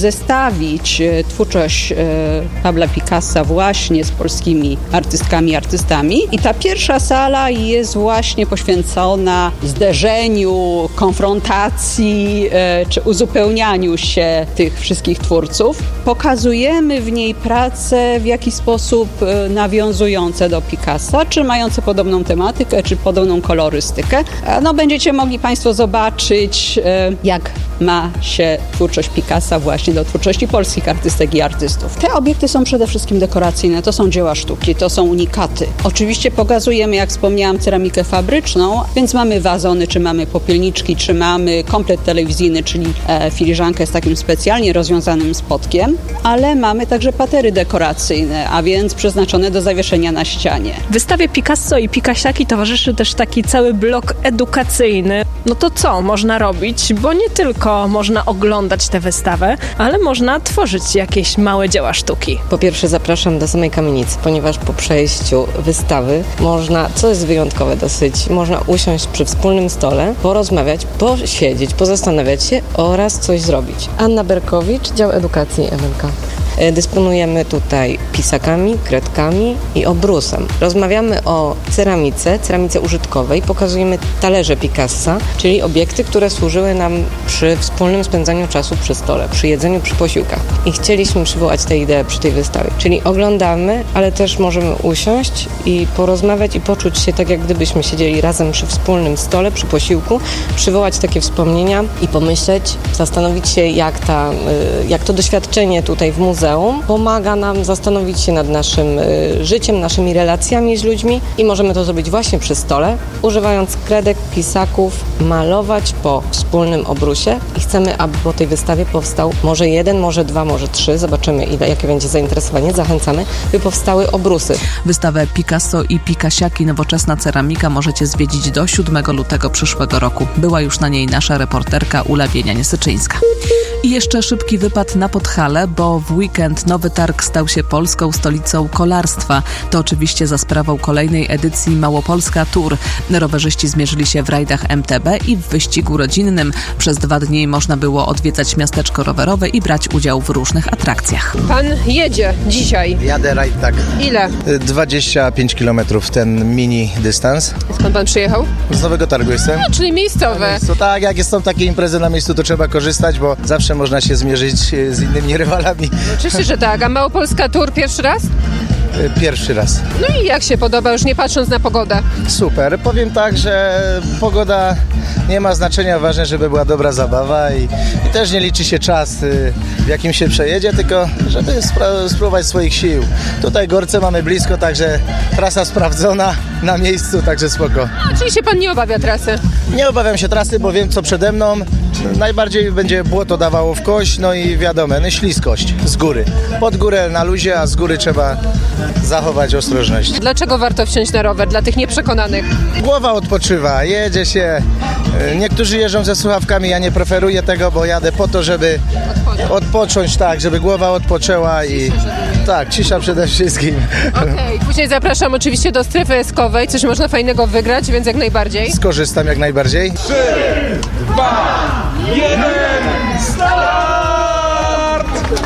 zestawić twórczość Pabla Picassa właśnie z polskimi artystkami i artystami. I ta pierwsza sala jest właśnie poświęcona zderzeniu, konfrontacji czy uzupełnianiu się tych wszystkich twórców. Pokazujemy w niej prace w jakiś sposób nawiązujące do Picassa, czy mające podobną tematykę, czy podobną kolorystykę. No, będziecie mogli Państwo zobaczyć, jak ma się twórczość Picassa właśnie do twórczości polskich artystek i artystów. Te obiekty są przede wszystkim dekoracyjne, to są dzieła sztuki, to są unikaty. Oczywiście pokazujemy, jak wspomniałam, ceramikę fabryczną, więc mamy wazony, czy mamy popielniczki, czy mamy komplet telewizyjny, czyli e, filiżankę z takim specjalnie rozwiązanym spodkiem, ale mamy także patery dekoracyjne, a więc przeznaczone do zawieszenia na ścianie. Wystawie Picasso i Picasiaki towarzyszy też taki cały blok edukacyjny. No to co można robić? Bo nie tylko można oglądać tę wystawę, ale można tworzyć jakieś małe dzieła sztuki. Po pierwsze zapraszam do samej kamienicy, ponieważ po przejściu wystawy można, co jest wyjątkowe dosyć, można usiąść przy wspólnym stole, porozmawiać, posiedzieć, pozastanawiać się oraz coś zrobić. Anna Berkowicz, dział edukacji M N K. Dysponujemy tutaj pisakami, kredkami i obrusem. Rozmawiamy o ceramice, ceramice użytkowej. Pokazujemy talerze Picassa, czyli obiekty, które służyły nam przy wspólnym spędzaniu czasu przy stole, przy jedzeniu, przy posiłkach. I chcieliśmy przywołać tę ideę przy tej wystawie. Czyli oglądamy, ale też możemy usiąść i porozmawiać i poczuć się tak, jak gdybyśmy siedzieli razem przy wspólnym stole, przy posiłku, przywołać takie wspomnienia i pomyśleć, zastanowić się, jak, ta, jak to doświadczenie tutaj w muzeum pomaga nam zastanowić się nad naszym y, życiem, naszymi relacjami z ludźmi i możemy to zrobić właśnie przy stole, używając kredek, pisaków, malować po wspólnym obrusie i chcemy, aby po tej wystawie powstał może jeden, może dwa, może trzy, zobaczymy ile, jakie będzie zainteresowanie, zachęcamy, by powstały obrusy. Wystawę Picasso i Picasiaki Nowoczesna ceramika możecie zwiedzić do siódmego lutego przyszłego roku. Była już na niej nasza reporterka Ula Bienianie-Syczyńska. I jeszcze szybki wypad na Podhale, bo w weekend Nowy Targ stał się polską stolicą kolarstwa. To oczywiście za sprawą kolejnej edycji Małopolska Tour. Rowerzyści zmierzyli się w rajdach M T B i w wyścigu rodzinnym. Przez dwa dni można było odwiedzać miasteczko rowerowe i brać udział w różnych atrakcjach. Pan jedzie dzisiaj. Jadę rajd, tak. Ile? dwadzieścia pięć kilometrów, ten mini dystans. Skąd pan przyjechał? Z Nowego Targu jestem. A, czyli miejscowe. To tak, jak są takie imprezy na miejscu, to trzeba korzystać, bo zawsze można się zmierzyć z innymi rywalami. Oczywiście, że tak. A Małopolska Tour pierwszy raz? Pierwszy raz. No i jak się podoba, już nie patrząc na pogodę? Super. Powiem tak, że pogoda nie ma znaczenia, ważne, żeby była dobra zabawa i, i też nie liczy się czas, w jakim się przejedzie, tylko żeby spra- spróbować swoich sił. Tutaj Gorce mamy blisko, także trasa sprawdzona na miejscu, także spoko. A, czyli się pan nie obawia trasy? Nie obawiam się trasy, bo wiem, co przede mną. Najbardziej będzie błoto dawało w kość, no i wiadomo, no śliskość z góry. Pod górę na luzie, a z góry trzeba zachować ostrożność. Dlaczego warto wsiąść na rower dla tych nieprzekonanych? Głowa odpoczywa, jedzie się. Niektórzy jeżdżą ze słuchawkami, ja nie preferuję tego, bo jadę po to, żeby odpocząć, odpocząć tak, żeby głowa odpoczęła i tak, cisza przede wszystkim. Okej, okay. Później zapraszam oczywiście do strefy eskowej, coś można fajnego wygrać, więc jak najbardziej. Skorzystam jak najbardziej. trzy, dwa, jeden, start!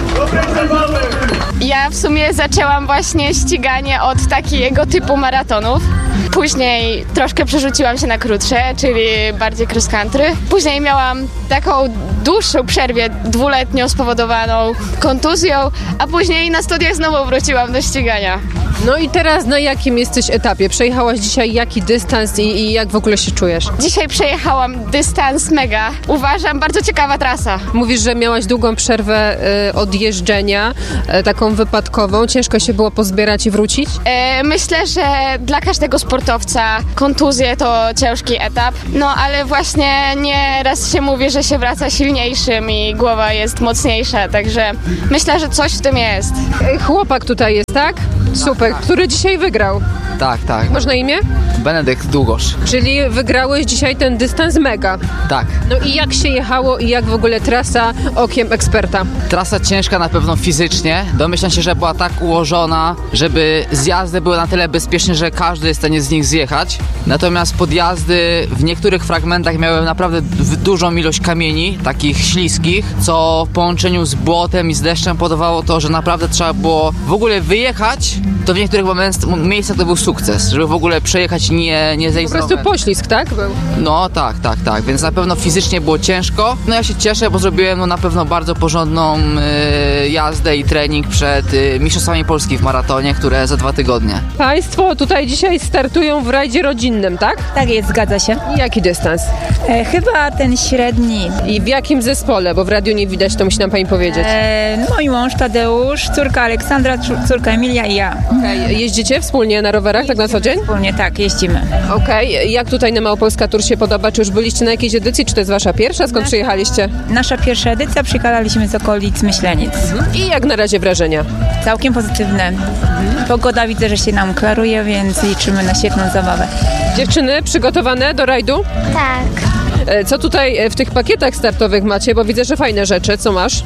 Ja w sumie zaczęłam właśnie ściganie od takiego typu maratonów. Później troszkę przerzuciłam się na krótsze, czyli bardziej cross country. Później miałam taką dłuższą przerwę dwuletnią spowodowaną kontuzją, a później na studiach znowu wróciłam do ścigania. No i teraz na jakim jesteś etapie? Przejechałaś dzisiaj jaki dystans i, i jak w ogóle się czujesz? Dzisiaj przejechałam dystans mega. Uważam, bardzo ciekawa trasa. Mówisz, że miałaś długą przerwę y, od jeżdżenia, y, taką wypadkową. Ciężko się było pozbierać i wrócić? E, myślę, że dla każdego sportowca kontuzje to ciężki etap. No ale właśnie nieraz się mówi, że się wraca silniejszym i głowa jest mocniejsza, także myślę, że coś w tym jest. Chłopak tutaj jest, tak? Super, który dzisiaj wygrał. Tak, tak. Masz na imię? Benedykt Długosz. Czyli wygrałeś dzisiaj ten dystans mega. Tak. No i jak się jechało i jak w ogóle trasa okiem eksperta? Trasa ciężka na pewno fizycznie. Domyślam się, że była tak ułożona, żeby zjazdy były na tyle bezpieczne, że każdy jest w stanie z nich zjechać. Natomiast podjazdy w niektórych fragmentach miały naprawdę dużą ilość kamieni, takich śliskich, co w połączeniu z błotem i z deszczem powodowało to, że naprawdę trzeba było w ogóle wyjechać. To w niektórych miejscach to był sukces, żeby w ogóle przejechać nie, nie zejść. Po prostu poślizg, tak? Był. No tak, tak, tak, więc na pewno fizycznie było ciężko. No ja się cieszę, bo zrobiłem no, na pewno bardzo porządną y, jazdę i trening przed y, Mistrzostwami Polski w maratonie, które za dwa tygodnie. Państwo tutaj dzisiaj startują w rajdzie rodzinnym, tak? Tak jest, zgadza się. I jaki dystans? E, chyba ten średni. I w jakim zespole? Bo w radiu nie widać, to musi nam pani powiedzieć. E, mój mąż Tadeusz, córka Aleksandra, córka Emilia i ja. Okay. Jeździcie wspólnie na rowerach, tak na co dzień? Wspólnie, tak, jeździmy. Okej, okay. Jak tutaj na Małopolska Tour się podoba? Czy już byliście na jakiejś edycji, czy to jest wasza pierwsza? Skąd nasza, przyjechaliście? Nasza pierwsza edycja, przyjechaliśmy z okolic Myślenic. Mhm. I jak na razie wrażenia? Całkiem pozytywne. Mhm. Pogoda widzę, że się nam klaruje, więc liczymy na świetną zabawę. Dziewczyny, przygotowane do rajdu? Tak. Co tutaj w tych pakietach startowych macie? Bo widzę, że fajne rzeczy. Co masz?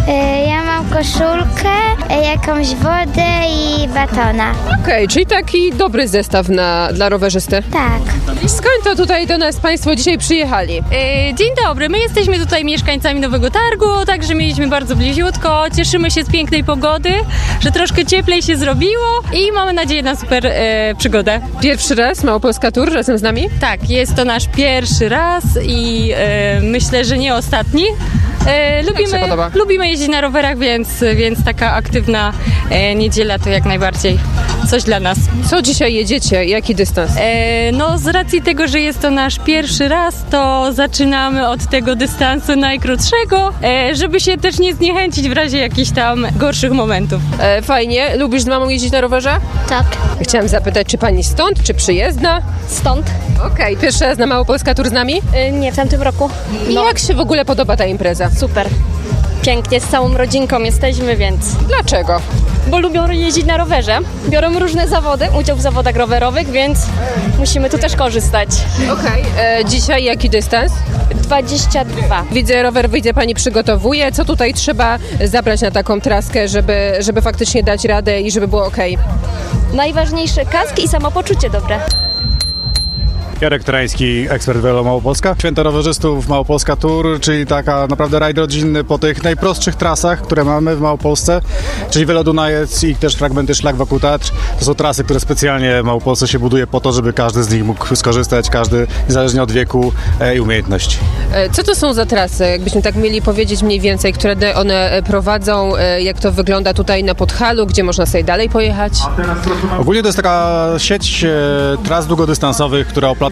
Ja mam koszulkę, jakąś wodę i batona. Okej, okay, czyli taki dobry zestaw na, dla rowerzysty. Tak. Skąd to tutaj do nas Państwo dzisiaj przyjechali? Dzień dobry, my jesteśmy tutaj mieszkańcami Nowego Targu, także mieliśmy bardzo bliziutko. Cieszymy się z pięknej pogody, że troszkę cieplej się zrobiło i mamy nadzieję na super e, przygodę. Pierwszy raz Małopolska Tour razem z nami? Tak, jest to nasz pierwszy raz i e, myślę, że nie ostatni. E, lubimy, lubimy jeździć na rowerach, więc, więc taka aktywna e, niedziela to jak najbardziej coś dla nas. Co dzisiaj jedziecie? Jaki dystans? E, no z racji tego, że jest to nasz pierwszy raz, to zaczynamy od tego dystansu najkrótszego, e, żeby się też nie zniechęcić w razie jakichś tam gorszych momentów. E, fajnie. Lubisz z mamą jeździć na rowerze? Tak. Chciałam zapytać, czy pani stąd, czy przyjezdna? Stąd. Okej. Okay. Pierwszy raz na Małopolska Tour z nami? E, nie, w tamtym roku. I no. Jak się w ogóle podoba ta impreza? Super. Pięknie, z całą rodzinką jesteśmy, więc... Dlaczego? Bo lubią jeździć na rowerze, biorą różne zawody, udział w zawodach rowerowych, więc musimy tu też korzystać. Okej, okay. Dzisiaj jaki dystans? dwadzieścia dwa. Widzę, rower wyjdzie pani przygotowuje. Co tutaj trzeba zabrać na taką traskę, żeby, żeby faktycznie dać radę i żeby było okej? Okay? Najważniejsze kask i samopoczucie dobre. Jarek Terański, ekspert Velo Małopolska. Święto rowerzystów Małopolska Tour, czyli taka naprawdę rajd rodzinny po tych najprostszych trasach, które mamy w Małopolsce, czyli Velo Dunajec i też fragmenty szlak wokół Tatr. To są trasy, które specjalnie w Małopolsce się buduje po to, żeby każdy z nich mógł skorzystać, każdy niezależnie od wieku i umiejętności. Co to są za trasy? Jakbyśmy tak mieli powiedzieć mniej więcej, które one prowadzą, jak to wygląda tutaj na Podhalu, gdzie można sobie dalej pojechać? Ogólnie to jest taka sieć tras długodystansowych, która oplata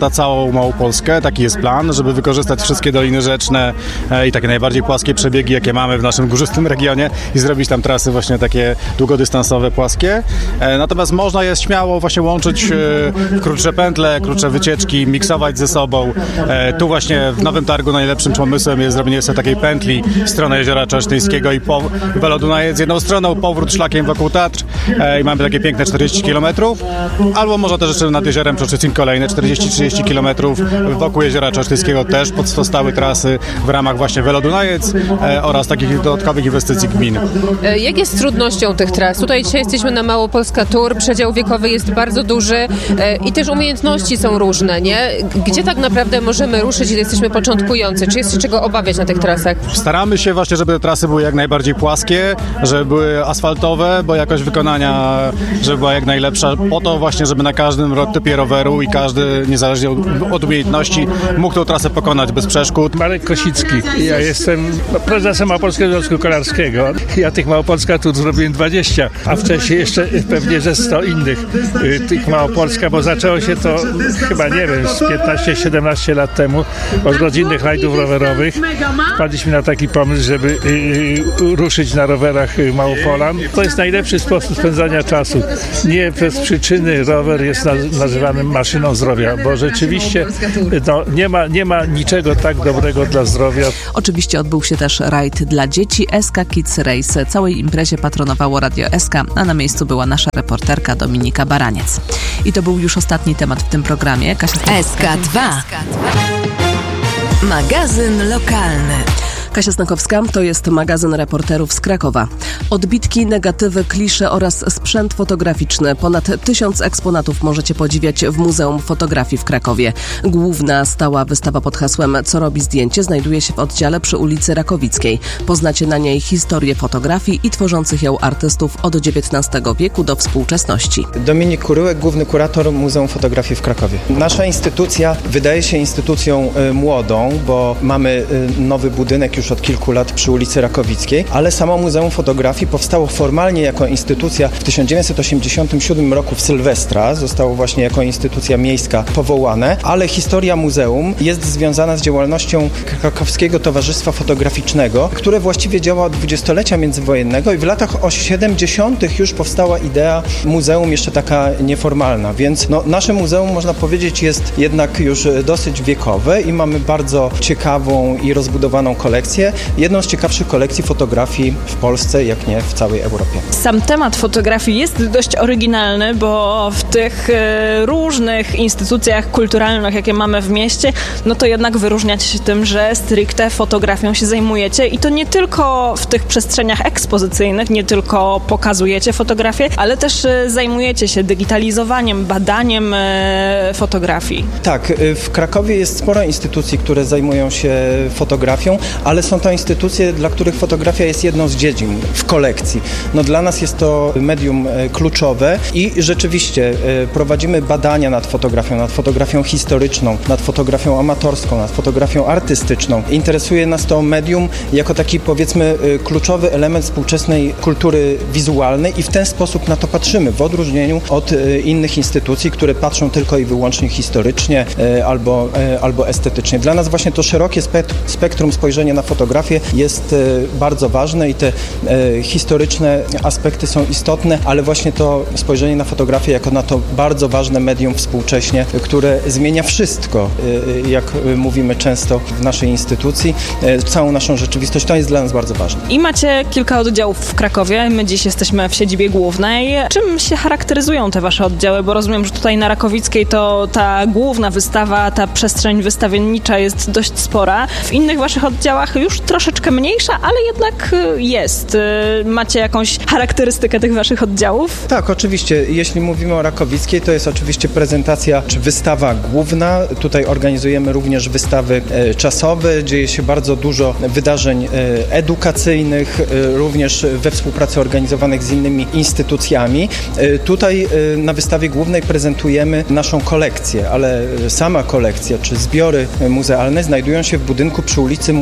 oplata całą Małopolskę. Taki jest plan, żeby wykorzystać wszystkie doliny rzeczne i takie najbardziej płaskie przebiegi, jakie mamy w naszym górzystym regionie i zrobić tam trasy właśnie takie długodystansowe, płaskie. Natomiast można je śmiało właśnie łączyć w krótsze pętle, krótsze wycieczki, miksować ze sobą. Tu właśnie w Nowym Targu najlepszym pomysłem jest zrobienie sobie takiej pętli w stronę Jeziora Czesztyńskiego i po Velo Dunajec jedną stroną, powrót szlakiem wokół Tatr i mamy takie piękne czterdzieści kilometrów. Albo można też jeszcze nad Jeziorem Czesztyńskim kolejne czterdzieści trzydzieści kilometrów wokół Jeziora Czesztyńskiego też pozostałe trasy w ramach właśnie Velo Dunajec oraz takich dodatkowych inwestycji gmin. Jak jest z trudnością tych tras? Tutaj dzisiaj jesteśmy na Małopolska Tour, przedział wiekowy jest bardzo duży i też umiejętności są różne, nie? Gdzie tak naprawdę możemy ruszyć, gdy jesteśmy początkujący? Czy jest się czego obawiać na tych trasach? Staramy się właśnie, żeby te trasy były jak najbardziej płaskie, żeby były asfaltowe, bo jakość wykonania, żeby była jak najlepsza, po to właśnie, żeby na każdym typie roweru i każdy, niezależnie od, od umiejętności, mógł tą trasę pokonać bez przeszkód. Marek Kosicki. Ja jestem prezesem Małopolskiego Związku Kolarskiego. Ja tych Małopolska Tour zrobiłem dwadzieścia, a wcześniej jeszcze pewnie ze sto innych y, tych Małopolska, bo zaczęło się to chyba, nie wiem, z piętnaście siedemnaście lat temu od rodzinnych rajdów rowerowych. Wpadliśmy na taki pomysł, żeby y, y, ruszyć na rowerach Małopolan. To jest najlepszy sposób spędzania czasu. Nie bez przyczyny rower jest nazywany maszyną zdrowia, bo rzeczywiście no, nie ma, nie ma niczego tak dobrego dla zdrowia. Oczywiście odbył się też rajd dla dzieci S K Kids Race. Całej imprezie patronowało Radio S K, a na miejscu była nasza reporterka Dominika Baraniec. I to był już ostatni temat w tym programie. Kasia... S K dwa. Magazyn lokalny. Kasia Snakowska, to jest magazyn reporterów z Krakowa. Odbitki, negatywy, klisze oraz sprzęt fotograficzny. Ponad tysiąc eksponatów możecie podziwiać w Muzeum Fotografii w Krakowie. Główna stała wystawa pod hasłem Co robi zdjęcie znajduje się w oddziale przy ulicy Rakowickiej. Poznacie na niej historię fotografii i tworzących ją artystów od dziewiętnastego wieku do współczesności. Dominik Kuryłek, główny kurator Muzeum Fotografii w Krakowie. Nasza instytucja wydaje się instytucją y, młodą, bo mamy y, nowy budynek już od kilku lat przy ulicy Rakowickiej, ale samo Muzeum Fotografii powstało formalnie jako instytucja w tysiąc dziewięćset osiemdziesiątym siódmym roku w Sylwestra. Zostało właśnie jako instytucja miejska powołane, ale historia muzeum jest związana z działalnością Krakowskiego Towarzystwa Fotograficznego, które właściwie działa od dwudziestolecia międzywojennego i w latach siedemdziesiątych już powstała idea muzeum jeszcze taka nieformalna, więc no, nasze muzeum, można powiedzieć, jest jednak już dosyć wiekowe i mamy bardzo ciekawą i rozbudowaną kolekcję. Jedną z ciekawszych kolekcji fotografii w Polsce, jak nie w całej Europie. Sam temat fotografii jest dość oryginalny, bo w tych e, różnych instytucjach kulturalnych, jakie mamy w mieście, no to jednak wyróżniacie się tym, że stricte fotografią się zajmujecie i to nie tylko w tych przestrzeniach ekspozycyjnych, nie tylko pokazujecie fotografię, ale też e, zajmujecie się digitalizowaniem, badaniem e, fotografii. Tak, w Krakowie jest sporo instytucji, które zajmują się fotografią, ale są to instytucje, dla których fotografia jest jedną z dziedzin w kolekcji. No dla nas jest to medium kluczowe i rzeczywiście prowadzimy badania nad fotografią, nad fotografią historyczną, nad fotografią amatorską, nad fotografią artystyczną. Interesuje nas to medium jako taki, powiedzmy, kluczowy element współczesnej kultury wizualnej i w ten sposób na to patrzymy, w odróżnieniu od innych instytucji, które patrzą tylko i wyłącznie historycznie albo, albo estetycznie. Dla nas właśnie to szerokie spektrum spojrzenia na fotografię jest bardzo ważne i te e, historyczne aspekty są istotne, ale właśnie to spojrzenie na fotografię jako na to bardzo ważne medium współcześnie, które zmienia wszystko, e, jak mówimy często w naszej instytucji, e, całą naszą rzeczywistość, to jest dla nas bardzo ważne. I macie kilka oddziałów w Krakowie, my dziś jesteśmy w siedzibie głównej. Czym się charakteryzują te wasze oddziały? Bo rozumiem, że tutaj na Rakowickiej to ta główna wystawa, ta przestrzeń wystawiennicza jest dość spora. W innych waszych oddziałach już troszeczkę mniejsza, ale jednak jest. Macie jakąś charakterystykę tych waszych oddziałów? Tak, oczywiście. Jeśli mówimy o Rakowickiej, to jest oczywiście prezentacja czy wystawa główna. Tutaj organizujemy również wystawy e, czasowe. Dzieje się bardzo dużo wydarzeń e, edukacyjnych, e, również we współpracy organizowanych z innymi instytucjami. E, tutaj e, na wystawie głównej prezentujemy naszą kolekcję, ale sama kolekcja czy zbiory muzealne znajdują się w budynku przy ulicy Józefitów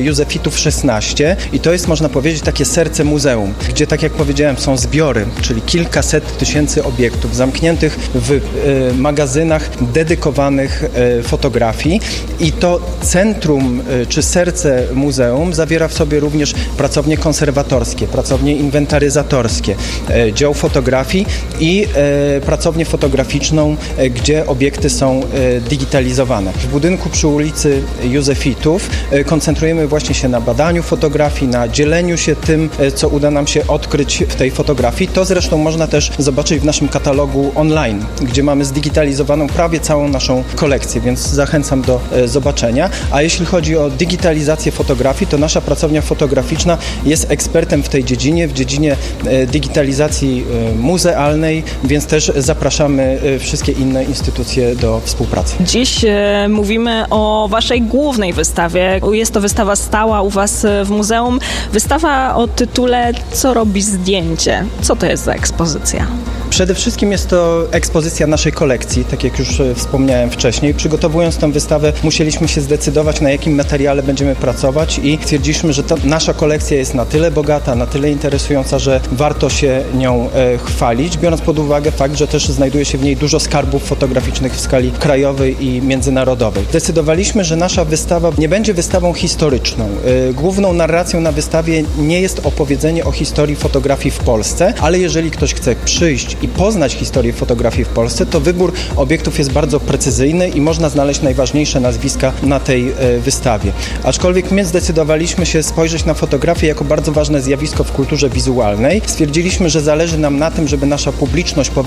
obiektów szesnaście i to jest, można powiedzieć, takie serce muzeum, gdzie, tak jak powiedziałem, są zbiory, czyli kilkaset tysięcy obiektów zamkniętych w y, magazynach dedykowanych y, fotografii i to centrum y, czy serce muzeum zawiera w sobie również pracownie konserwatorskie, pracownie inwentaryzatorskie, y, dział fotografii i y, pracownię fotograficzną, y, gdzie obiekty są y, digitalizowane. W budynku przy ulicy Józefitów y, koncentrujemy właśnie się na badaniu fotografii, na dzieleniu się tym, y, co uda nam się odkryć w tej fotografii. To zresztą można też zobaczyć w naszym katalogu online, gdzie mamy zdigitalizowaną prawie całą naszą kolekcję, więc zachęcam do e, zobaczenia. A jeśli chodzi o digitalizację fotografii, to nasza pracownia fotograficzna jest ekspertem w tej dziedzinie, w dziedzinie e, digitalizacji e, muzealnej, więc też zapraszamy e, wszystkie inne instytucje do współpracy. Dziś e, mówimy o waszej głównej wystawie. Jest to wystawa stała u was w muzeum. Wystawa o tytule Co robi zdjęcie? Co to jest za ekspozycja? Przede wszystkim jest to ekspozycja naszej kolekcji, tak jak już wspomniałem wcześniej. Przygotowując tę wystawę, musieliśmy się zdecydować, na jakim materiale będziemy pracować i stwierdziliśmy, że ta nasza kolekcja jest na tyle bogata, na tyle interesująca, że warto się nią e, chwalić, biorąc pod uwagę fakt, że też znajduje się w niej dużo skarbów fotograficznych w skali krajowej i międzynarodowej. Zdecydowaliśmy, że nasza wystawa nie będzie wystawą historyczną. E, główną narracją na wystawie nie jest opowiedzenie o historii fotografii w Polsce, ale jeżeli ktoś chce przyjść i poznać historię fotografii w Polsce, to wybór obiektów jest bardzo precyzyjny i można znaleźć najważniejsze nazwiska na tej e, wystawie. Aczkolwiek my zdecydowaliśmy się spojrzeć na fotografię jako bardzo ważne zjawisko w kulturze wizualnej. Stwierdziliśmy, że zależy nam na tym, żeby nasza publiczność po